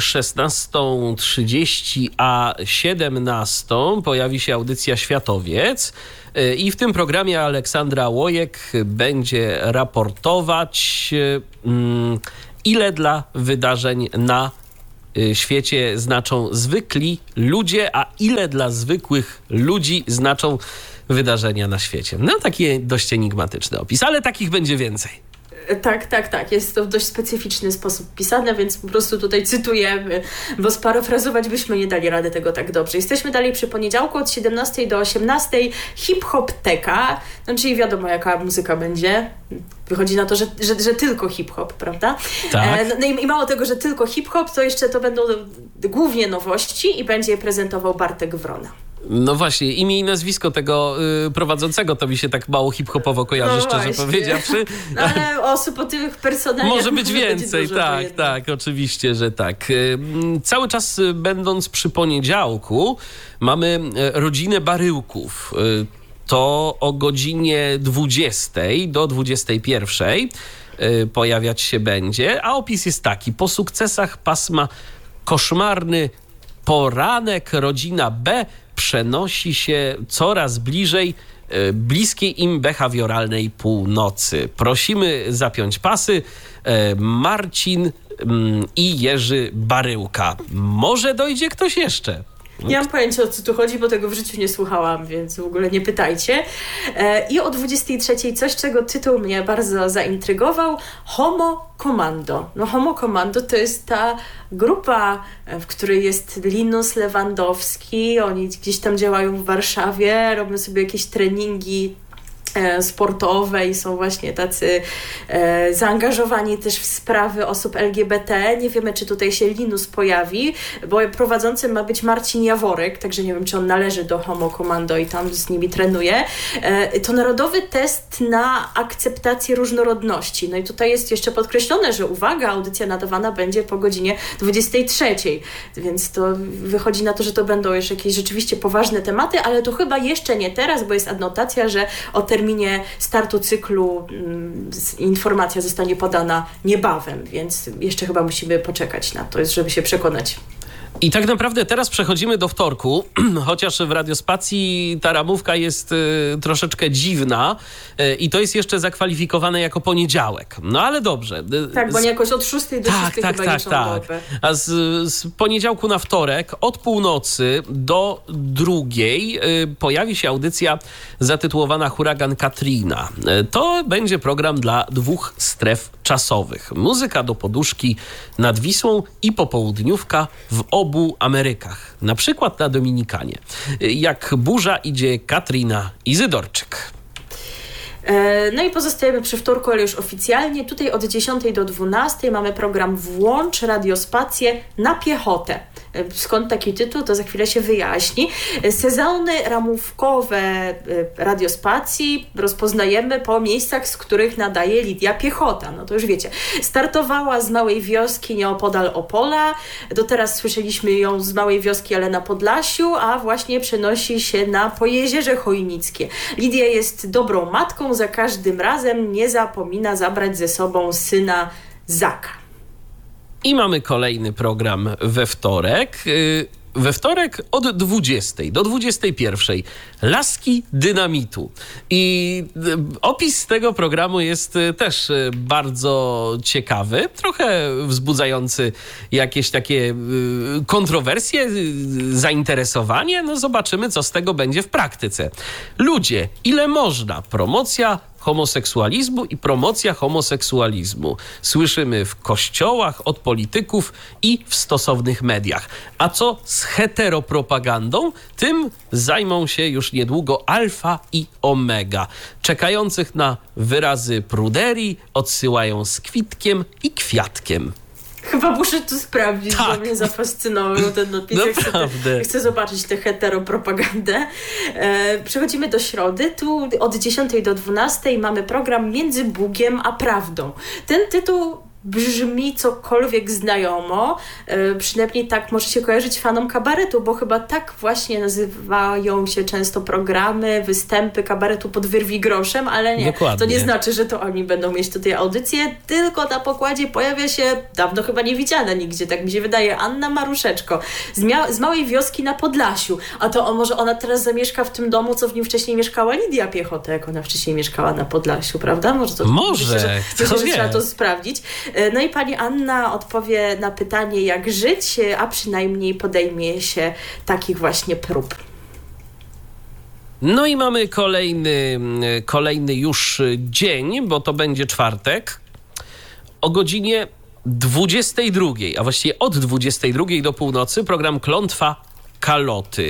16:30 a 17 pojawi się audycja Światowiec i w tym programie Aleksandra Łojek będzie raportować, ile dla wydarzeń na świecie znaczą zwykli ludzie, a ile dla zwykłych ludzi znaczą wydarzenia na świecie. No taki dość enigmatyczny opis, ale takich będzie więcej. Tak. Jest to w dość specyficzny sposób pisane, więc po prostu tutaj cytujemy, bo sparafrazować byśmy nie dali rady tego tak dobrze. Jesteśmy dalej przy poniedziałku od 17 do 18 hip-hop-teka, no czyli wiadomo jaka muzyka będzie. Wychodzi na to, że tylko hip-hop, prawda? Tak. No i mało tego, że tylko hip-hop, to jeszcze to będą głównie nowości i będzie je prezentował Bartek Wrona. No właśnie, imię i nazwisko tego prowadzącego to mi się tak mało hip-hopowo kojarzy, no szczerze powiedziawszy. No ale osób o tych personaliach może być więcej, tak, oczywiście, że tak. Cały czas będąc przy poniedziałku mamy rodzinę Baryłków. To o godzinie 20 do 21 pojawiać się będzie, a opis jest taki. Po sukcesach pasma koszmarny poranek rodzina B przenosi się coraz bliżej bliskiej im behawioralnej północy. Prosimy zapiąć pasy. Marcin i Jerzy Baryłka. Może dojdzie ktoś jeszcze. Nie mam pojęcia, o co tu chodzi, bo tego w życiu nie słuchałam, więc w ogóle nie pytajcie. I o 23 coś, czego tytuł mnie bardzo zaintrygował. Homo Commando. No Homo Commando to jest ta grupa, w której jest Linus Lewandowski. Oni gdzieś tam działają w Warszawie, robią sobie jakieś treningi sportowe i są właśnie tacy zaangażowani też w sprawy osób LGBT. Nie wiemy, czy tutaj się Linus pojawi, bo prowadzącym ma być Marcin Jaworek, także nie wiem, czy on należy do Homo Commando i tam z nimi trenuje. To narodowy test na akceptację różnorodności. No i tutaj jest jeszcze podkreślone, że uwaga, audycja nadawana będzie po godzinie 23, więc to wychodzi na to, że to będą jeszcze jakieś rzeczywiście poważne tematy, ale to chyba jeszcze nie teraz, bo jest adnotacja, że o terminie startu cyklu informacja zostanie podana niebawem, więc jeszcze chyba musimy poczekać na to, żeby się przekonać. I tak naprawdę teraz przechodzimy do wtorku, chociaż w Radiospacji ta ramówka jest troszeczkę dziwna i to jest jeszcze zakwalifikowane jako poniedziałek. No ale dobrze. Tak, bo nie jakoś od 6 do 6 chyba liczą dobę. A z poniedziałku na wtorek od północy do 2 pojawi się audycja zatytułowana Huragan Katrina. To będzie program dla 2 stref czasowych. Muzyka do poduszki nad Wisłą i popołudniówka w obu Amerykach. Na przykład na Dominikanie. Jak burza idzie Katrina Izydorczyk. No i pozostajemy przy wtorku, ale już oficjalnie. Tutaj od 10 do 12 mamy program Włącz Radiospację na piechotę. Skąd taki tytuł, to za chwilę się wyjaśni. Sezony ramówkowe Radiospacji rozpoznajemy po miejscach, z których nadaje Lidia Piechota. No to już wiecie. Startowała z małej wioski nieopodal Opola. Do teraz słyszeliśmy ją z małej wioski, ale na Podlasiu, a właśnie przenosi się na Pojezierze Chojnickie. Lidia jest dobrą matką, za każdym razem nie zapomina zabrać ze sobą syna Zaka. I mamy kolejny program we wtorek. We wtorek od 20 do 21 Laski Dynamitu. I opis tego programu jest też bardzo ciekawy, trochę wzbudzający jakieś takie kontrowersje, zainteresowanie. No zobaczymy, co z tego będzie w praktyce. Ludzie, ile można? Promocja homoseksualizmu i promocja homoseksualizmu. Słyszymy w kościołach, od polityków i w stosownych mediach. A co z heteropropagandą? Tym zajmą się już niedługo Alfa i Omega. Czekających na wyrazy pruderii odsyłają z kwitkiem i kwiatkiem. Chyba muszę to sprawdzić, Tak. bo mnie zafascynował ten napis. Naprawdę. Chcę zobaczyć tę heteropropagandę. Przechodzimy do środy. Tu od 10 do 12 mamy program Między Bugiem a Prawdą. Ten tytuł brzmi cokolwiek znajomo, przynajmniej tak może się kojarzyć fanom kabaretu, bo chyba tak właśnie nazywają się często programy, występy kabaretu pod wyrwi groszem, ale nie. Dokładnie. To nie znaczy, że to oni będą mieć tutaj audycję, tylko na pokładzie pojawia się dawno chyba niewidziana nigdzie, tak mi się wydaje, Anna Maruszeczko z małej wioski na Podlasiu. A to może ona teraz zamieszka w tym domu, co w nim wcześniej mieszkała Lidia Piechota, jak ona wcześniej mieszkała na Podlasiu, prawda? Myślę, że trzeba to sprawdzić. No i pani Anna odpowie na pytanie, jak żyć, a przynajmniej podejmie się takich właśnie prób. No i mamy kolejny już dzień, bo to będzie czwartek, o godzinie 22, a właściwie od 22 do północy program Klątwa Kaloty.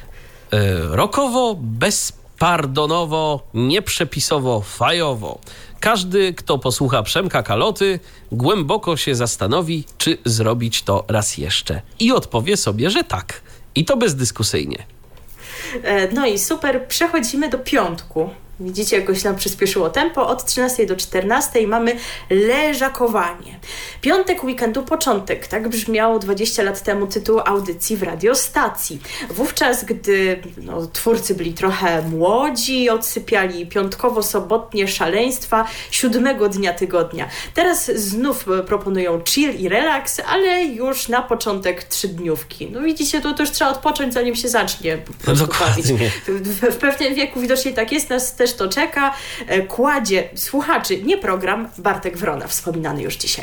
Rokowo, bezpardonowo, nieprzepisowo, fajowo. Każdy, kto posłucha Przemka Kaloty, głęboko się zastanowi, czy zrobić to raz jeszcze. I odpowie sobie, że tak. I to bezdyskusyjnie. No i super, przechodzimy do piątku. Widzicie, jakoś nam przyspieszyło tempo. Od 13 do 14 mamy leżakowanie. Piątek weekendu początek. Tak brzmiał 20 lat temu tytuł audycji w radiostacji. Wówczas, gdy twórcy byli trochę młodzi, odsypiali piątkowo-sobotnie szaleństwa 7 dnia tygodnia. Teraz znów proponują chill i relaks, ale już na początek 3-dniówki. No widzicie, to już trzeba odpocząć, zanim się zacznie po prostu bawić. W pewnym wieku widocznie tak jest, nas też to czeka. Kładzie słuchaczy, nie program, Bartek Wrona, wspominany już dzisiaj.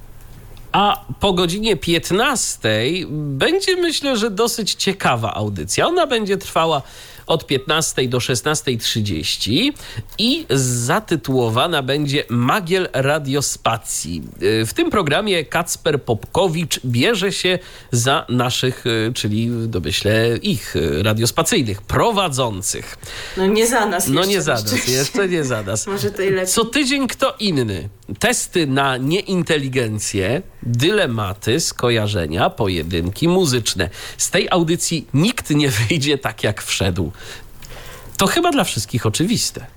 A po godzinie 15 będzie, myślę, że dosyć ciekawa audycja. Ona będzie trwała od 15 do 16:30 i zatytułowana będzie Magiel Radiospacji. W tym programie Kacper Popkowicz bierze się za naszych, czyli domyślę ich radiospacyjnych prowadzących. No nie za nas. Jeszcze nie za nas. Może to i lepiej. Co tydzień kto inny. Testy na nieinteligencję, dylematy, skojarzenia, pojedynki muzyczne. Z tej audycji nikt nie wyjdzie tak, jak wszedł. To chyba dla wszystkich oczywiste.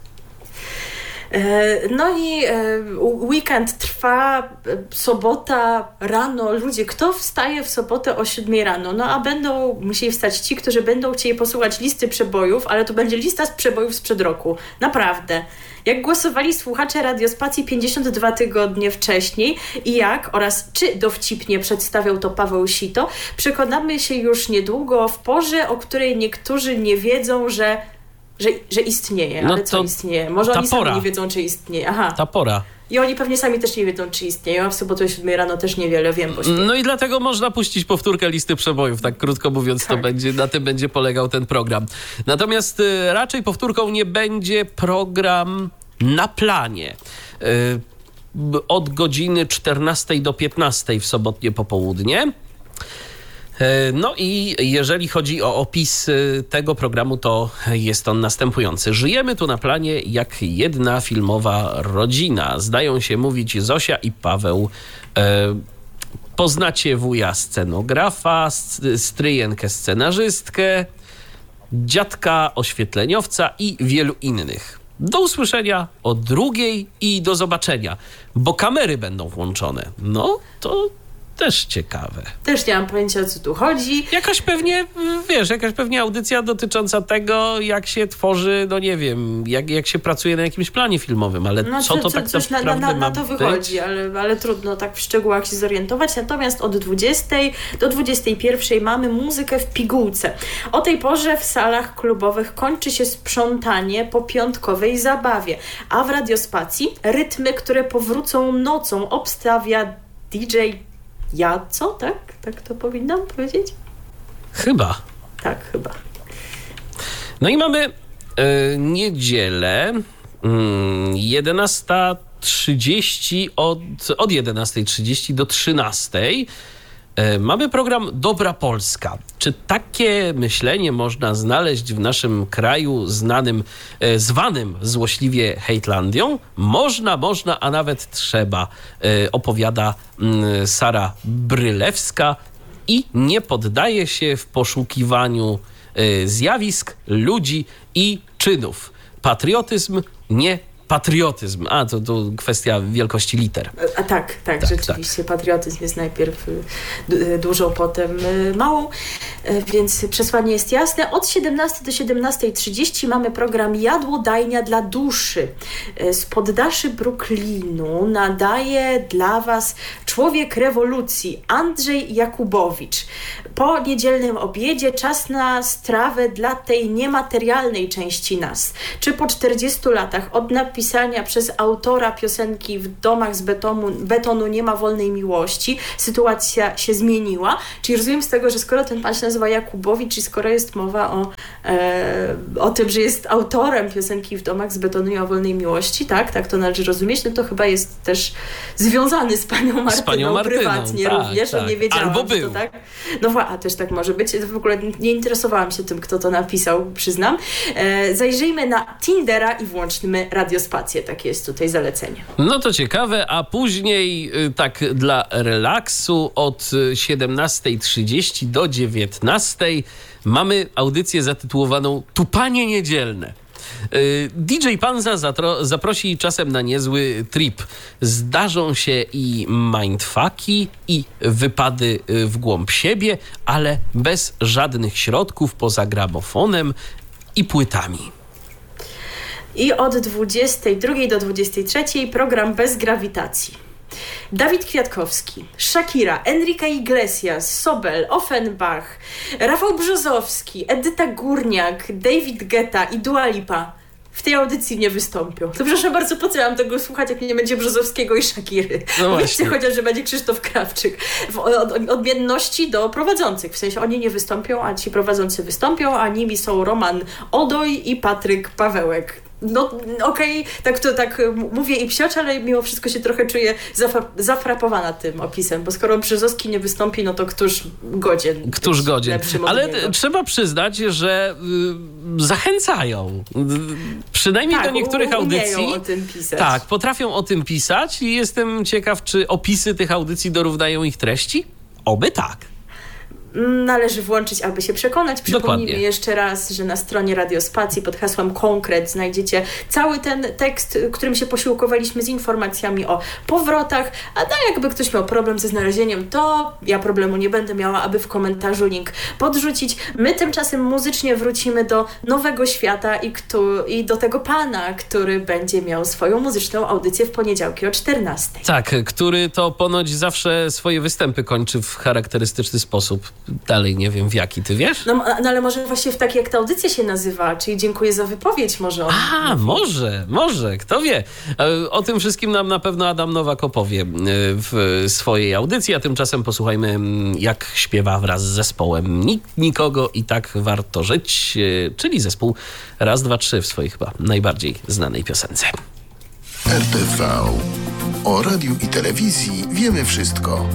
No i weekend trwa, sobota rano. Ludzie, kto wstaje w sobotę o 7 rano? No a będą musieli wstać ci, którzy będą chcieli posłuchać listy przebojów, ale to będzie lista z przebojów sprzed roku. Naprawdę. Jak głosowali słuchacze Radiospacji 52 tygodnie wcześniej i jak oraz czy dowcipnie przedstawiał to Paweł Sito, przekonamy się już niedługo w porze, o której niektórzy nie wiedzą, że istnieje. No ale co istnieje? Może oni sami nie wiedzą, czy istnieje. Aha. Ta pora. I oni pewnie sami też nie wiedzą, czy istnieją, a w sobotę o 7 rano też niewiele wiem, bo No i dlatego można puścić powtórkę listy przebojów, tak krótko mówiąc, tak. Na tym będzie polegał ten program. Natomiast raczej powtórką nie będzie program Na Planie. Od godziny 14 do 15 w sobotnie popołudnie. No i jeżeli chodzi o opis tego programu, to jest on następujący. Żyjemy tu na planie jak jedna filmowa rodzina. Zdają się mówić Zosia i Paweł. Poznacie wuja scenografa, stryjenkę scenarzystkę, dziadka oświetleniowca i wielu innych. Do usłyszenia o 2:00 i do zobaczenia, bo kamery będą włączone. No to też ciekawe. Też nie mam pojęcia, o co tu chodzi. Jakaś pewnie audycja dotycząca tego, jak się tworzy, no nie wiem, jak się pracuje na jakimś planie filmowym, ale coś na to wychodzi, ale trudno tak w szczegółach się zorientować. Natomiast od 20 do 21 mamy muzykę w pigułce. O tej porze w salach klubowych kończy się sprzątanie po piątkowej zabawie, a w Radiospacji rytmy, które powrócą nocą, obstawia DJ Jaco, tak? Tak to powinnam powiedzieć? Chyba. Tak, chyba. No i mamy niedzielę, 11:30 od 11:30 do 13:00 mamy program Dobra Polska. Czy takie myślenie można znaleźć w naszym kraju zwanym złośliwie Hejtlandią? Można, a nawet trzeba, opowiada Sara Brylewska i nie poddaje się w poszukiwaniu zjawisk, ludzi i czynów. Patriotyzm, nie patriotyzm. To kwestia wielkości liter. Tak, rzeczywiście. Tak. Patriotyzm jest najpierw dużą, potem małą, więc przesłanie jest jasne. Od 17 do 17:30 mamy program Jadłodajnia dla duszy. Z poddaszy Brooklynu nadaje dla Was człowiek rewolucji Andrzej Jakubowicz. Po niedzielnym obiedzie czas na strawę dla tej niematerialnej części nas. Czy po 40 latach od napisania przez autora piosenki W domach z betonu nie ma wolnej miłości, sytuacja się zmieniła? Czyli rozumiem z tego, że skoro ten pan się nazywa Jakubowicz i skoro jest mowa o tym, że jest autorem piosenki W domach z betonu nie ma wolnej miłości, tak to należy rozumieć, no to chyba jest też związany z panią Martyną prywatnie również, nie wiedziałam. Albo był. To tak. No też tak może być. W ogóle nie interesowałam się tym, kto to napisał, przyznam. Zajrzyjmy na Tindera i włączmy radiospację. Takie jest tutaj zalecenie. No to ciekawe, a później tak dla relaksu od 17:30 do 19:00 mamy audycję zatytułowaną Tupanie niedzielne. DJ Panza zaprosi czasem na niezły trip. Zdarzą się i mindfucki, i wypady w głąb siebie, ale bez żadnych środków poza gramofonem i płytami. I od 22 do 23 program Bez grawitacji. Dawid Kwiatkowski, Shakira, Enrique Iglesias, Sobel, Offenbach, Rafał Brzozowski, Edyta Górniak, David Guetta i Dua Lipa w tej audycji nie wystąpią. To proszę bardzo, po co ja mam tego słuchać, jak nie będzie Brzozowskiego i Shakiry? No właśnie. Chociaż, że będzie Krzysztof Krawczyk. W odmienności do prowadzących. W sensie oni nie wystąpią, a ci prowadzący wystąpią, a nimi są Roman Odoj i Patryk Pawełek. No okej, tak mówię i psioć, ale mimo wszystko się trochę czuję zafrapowana tym opisem, bo skoro Brzozowski nie wystąpi, no to któż godzien. Ale trzeba przyznać, że zachęcają. Przynajmniej do niektórych audycji. O tym pisać. Tak, potrafią o tym pisać i jestem ciekaw, czy opisy tych audycji dorównają ich treści? Oby tak. Należy włączyć, aby się przekonać. Przypomnijmy Dokładnie. jeszcze raz, że na stronie Radiospacji pod hasłem Konkret znajdziecie cały ten tekst, którym się posiłkowaliśmy z informacjami o powrotach, a tak jakby ktoś miał problem ze znalezieniem, to ja problemu nie będę miała, aby w komentarzu link podrzucić. My tymczasem muzycznie wrócimy do Nowego Świata i do tego pana, który będzie miał swoją muzyczną audycję w poniedziałki o 14:00. Tak, który to ponoć zawsze swoje występy kończy w charakterystyczny sposób. Dalej nie wiem w jaki, ty wiesz? No ale może właśnie w takiej, jak ta audycja się nazywa, czyli dziękuję za wypowiedź może. Może, kto wie. O tym wszystkim nam na pewno Adam Nowak opowie w swojej audycji, a tymczasem posłuchajmy, jak śpiewa wraz z zespołem Nikt Nikogo i tak warto żyć, czyli zespół Raz, Dwa, Trzy w swojej chyba najbardziej znanej piosence. RTV. O radiu i telewizji wiemy wszystko.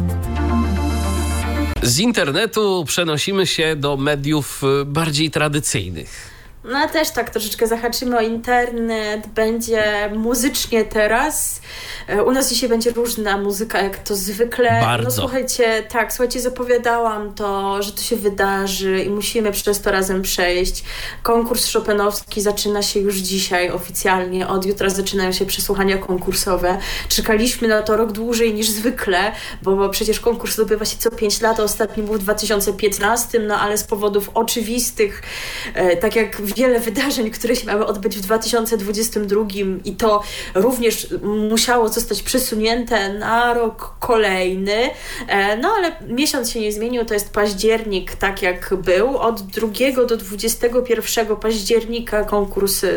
Z internetu przenosimy się do mediów bardziej tradycyjnych. No ale też tak troszeczkę zahaczymy o internet, będzie muzycznie teraz. U nas dzisiaj będzie różna muzyka, jak to zwykle. Bardzo. No słuchajcie, zapowiadałam to, że to się wydarzy i musimy przez to razem przejść. Konkurs chopinowski zaczyna się już dzisiaj oficjalnie. Od jutra zaczynają się przesłuchania konkursowe. Czekaliśmy na to rok dłużej niż zwykle, bo przecież konkurs odbywa się co 5 lat. Ostatni był w 2015, no ale z powodów oczywistych, tak jak wiele wydarzeń, które się miały odbyć w 2022 i to również musiało zostać przesunięte na rok kolejny. No ale miesiąc się nie zmienił, to jest październik, tak jak był. Od 2 do 21 października konkurs trwa.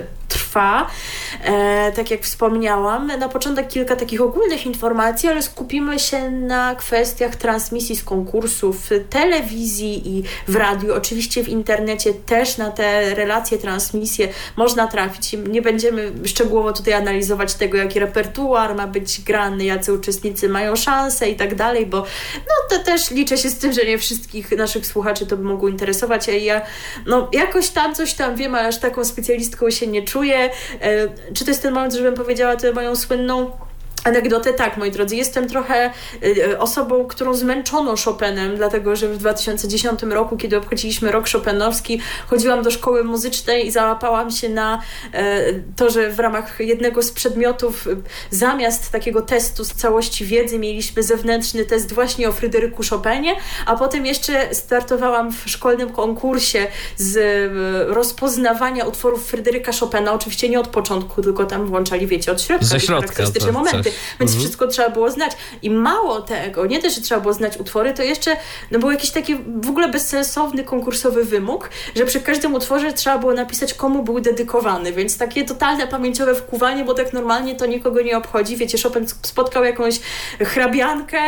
trwa. Tak jak wspomniałam, na początek kilka takich ogólnych informacji, ale skupimy się na kwestiach transmisji z konkursów w telewizji i w radiu. Oczywiście w internecie też na te relacje, transmisje można trafić. Nie będziemy szczegółowo tutaj analizować tego, jaki repertuar ma być grany, jacy uczestnicy mają szansę i tak dalej, bo to też liczę się z tym, że nie wszystkich naszych słuchaczy to by mogło interesować, a ja jakoś tam coś tam wiem, ale aż taką specjalistką się nie czuję. Czy to jest ten moment, żebym powiedziała tę moją słynną anegdotę? Tak, moi drodzy, jestem trochę osobą, którą zmęczono Chopinem, dlatego że w 2010 roku, kiedy obchodziliśmy rok chopinowski, chodziłam do szkoły muzycznej i załapałam się na to, że w ramach jednego z przedmiotów zamiast takiego testu z całości wiedzy mieliśmy zewnętrzny test właśnie o Fryderyku Chopinie, a potem jeszcze startowałam w szkolnym konkursie z rozpoznawania utworów Fryderyka Chopina, oczywiście nie od początku, tylko tam włączali, wiecie, od środka, ze środka, charakterystyczne momenty. Więc wszystko trzeba było znać. I mało tego, nie też, że trzeba było znać utwory, to jeszcze był jakiś taki w ogóle bezsensowny konkursowy wymóg, że przy każdym utworze trzeba było napisać, komu był dedykowany. Więc takie totalne pamięciowe wkuwanie, bo tak normalnie to nikogo nie obchodzi. Wiecie, Chopin spotkał jakąś hrabiankę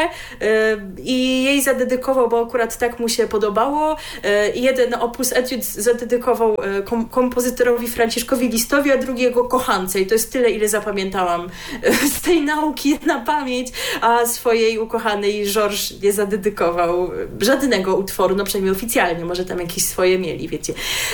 i jej zadedykował, bo akurat tak mu się podobało. Jeden opus etiud zadedykował kompozytorowi Franciszkowi Listowi, a drugiego kochance. I to jest tyle, ile zapamiętałam z tej nauki na pamięć, a swojej ukochanej Georges nie zadedykował żadnego utworu, no przynajmniej oficjalnie, może tam jakieś swoje mieli, wiecie.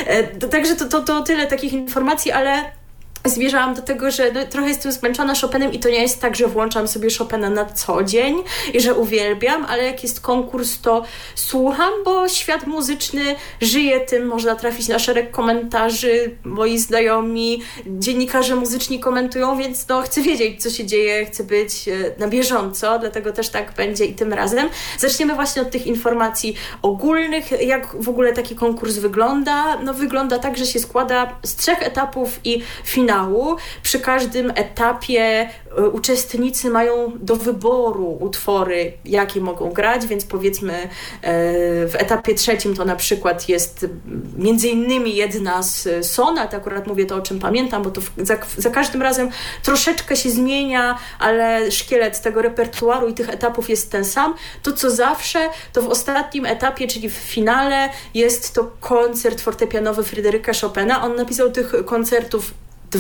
Także to tyle takich informacji, ale zmierzałam do tego, że trochę jestem zmęczona Chopinem i to nie jest tak, że włączam sobie Chopina na co dzień i że uwielbiam, ale jak jest konkurs, to słucham, bo świat muzyczny żyje tym, można trafić na szereg komentarzy, moi znajomi, dziennikarze muzyczni komentują, więc chcę wiedzieć, co się dzieje, chcę być na bieżąco, dlatego też tak będzie i tym razem. Zaczniemy właśnie od tych informacji ogólnych, jak w ogóle taki konkurs wygląda. Wygląda tak, że się składa z 3 etapów i finału. Przy każdym etapie uczestnicy mają do wyboru utwory, jakie mogą grać, więc powiedzmy w etapie 3 to na przykład jest między innymi jedna z sonat, akurat mówię to, o czym pamiętam, bo to za każdym razem troszeczkę się zmienia, ale szkielet tego repertuaru i tych etapów jest ten sam. To co zawsze, to w ostatnim etapie, czyli w finale, jest to koncert fortepianowy Fryderyka Chopina. On napisał tych koncertów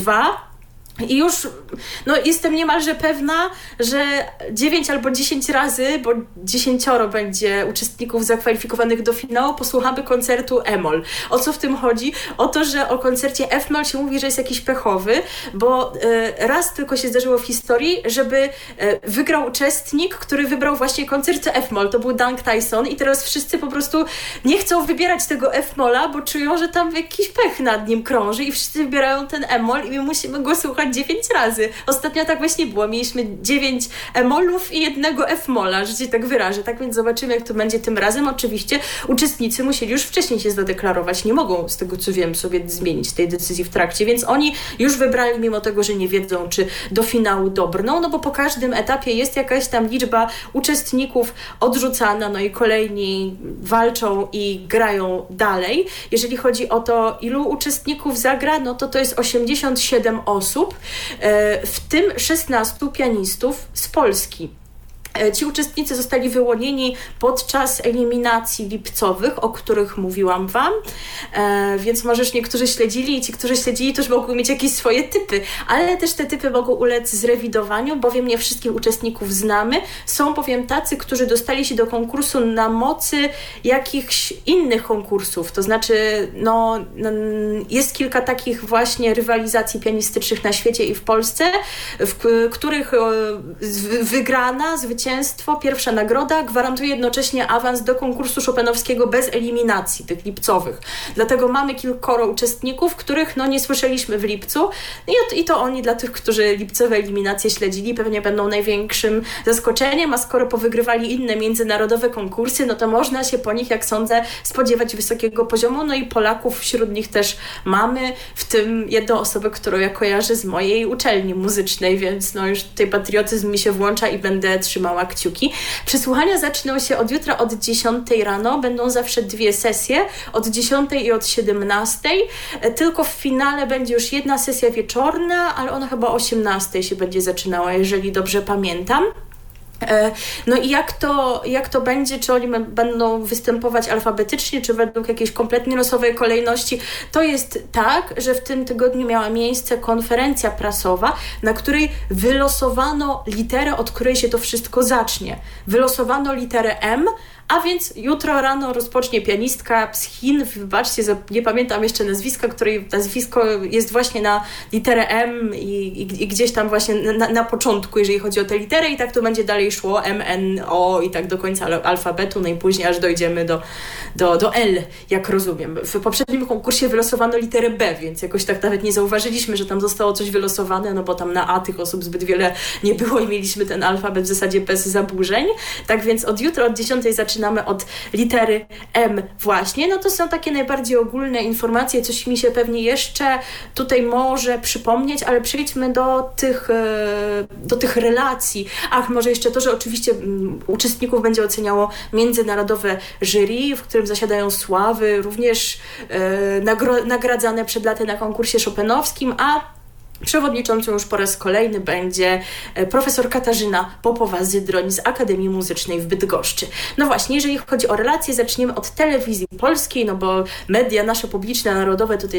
2 i już jestem niemalże pewna, że 9 albo 10 razy, bo 10 będzie uczestników zakwalifikowanych do finału, posłuchamy koncertu E-moll. O co w tym chodzi? O to, że o koncercie F-moll się mówi, że jest jakiś pechowy, bo raz tylko się zdarzyło w historii, żeby wygrał uczestnik, który wybrał właśnie koncert F-moll. To był Doug Tyson i teraz wszyscy po prostu nie chcą wybierać tego F-molla, bo czują, że tam jakiś pech nad nim krąży i wszyscy wybierają ten E-moll i my musimy go słuchać 9 razy. Ostatnio tak właśnie było. Mieliśmy 9 E-mollów i jednego F-molla, że się tak wyrażę. Tak więc zobaczymy, jak to będzie tym razem. Oczywiście uczestnicy musieli już wcześniej się zadeklarować. Nie mogą, z tego co wiem, sobie zmienić tej decyzji w trakcie, więc oni już wybrali, mimo tego, że nie wiedzą, czy do finału dobrną, bo po każdym etapie jest jakaś tam liczba uczestników odrzucana, i kolejni walczą i grają dalej. Jeżeli chodzi o to, ilu uczestników zagra, to jest 87 osób, w tym 16 pianistów z Polski. Ci uczestnicy zostali wyłonieni podczas eliminacji lipcowych, o których mówiłam Wam, więc może już niektórzy śledzili i ci, którzy śledzili, też mogą mieć jakieś swoje typy, ale też te typy mogą ulec zrewidowaniu, bowiem nie wszystkich uczestników znamy. Są bowiem tacy, którzy dostali się do konkursu na mocy jakichś innych konkursów, to znaczy jest kilka takich właśnie rywalizacji pianistycznych na świecie i w Polsce, w których wygrana, zwycięstwo, pierwsza nagroda gwarantuje jednocześnie awans do konkursu chopinowskiego bez eliminacji tych lipcowych. Dlatego mamy kilkoro uczestników, których nie słyszeliśmy w lipcu i to oni dla tych, którzy lipcowe eliminacje śledzili, pewnie będą największym zaskoczeniem, a skoro powygrywali inne międzynarodowe konkursy, to można się po nich, jak sądzę, spodziewać wysokiego poziomu. I Polaków wśród nich też mamy, w tym jedną osobę, którą ja kojarzę z mojej uczelni muzycznej, więc już tutaj patriotyzm mi się włącza i będę trzymała trzymała kciuki. Przesłuchania zaczną się od jutra od 10 rano. Będą zawsze 2 sesje, od 10 i od 17. Tylko w finale będzie już jedna sesja wieczorna, ale ona chyba o 18 się będzie zaczynała, jeżeli dobrze pamiętam. No i jak to będzie, czy oni będą występować alfabetycznie, czy według jakiejś kompletnie losowej kolejności? To jest tak, że w tym tygodniu miała miejsce konferencja prasowa, na której wylosowano literę, od której się to wszystko zacznie. Wylosowano literę M, a więc jutro rano rozpocznie pianistka z Chin, wybaczcie, nie pamiętam jeszcze nazwiska, której nazwisko jest właśnie na literę M i gdzieś tam właśnie na początku, jeżeli chodzi o tę literę, i tak to będzie dalej szło M, N, O i tak do końca alfabetu, najpóźniej aż dojdziemy do L, jak rozumiem. W poprzednim konkursie wylosowano literę B, więc jakoś tak nawet nie zauważyliśmy, że tam zostało coś wylosowane, no bo tam na A tych osób zbyt wiele nie było i mieliśmy ten alfabet w zasadzie bez zaburzeń. Tak więc od jutra, od 10 zaczynamy od litery M właśnie. No to są takie najbardziej ogólne informacje, coś mi się pewnie jeszcze tutaj może przypomnieć, ale przejdźmy do tych relacji. Może jeszcze to, że oczywiście uczestników będzie oceniało międzynarodowe jury, w którym zasiadają sławy, również nagradzane przed laty na konkursie chopinowskim, a przewodniczącą już po raz kolejny będzie profesor Katarzyna Popowa-Zydroń z Akademii Muzycznej w Bydgoszczy. No właśnie, jeżeli chodzi o relacje, zaczniemy od telewizji polskiej, no bo media nasze publiczne, narodowe tutaj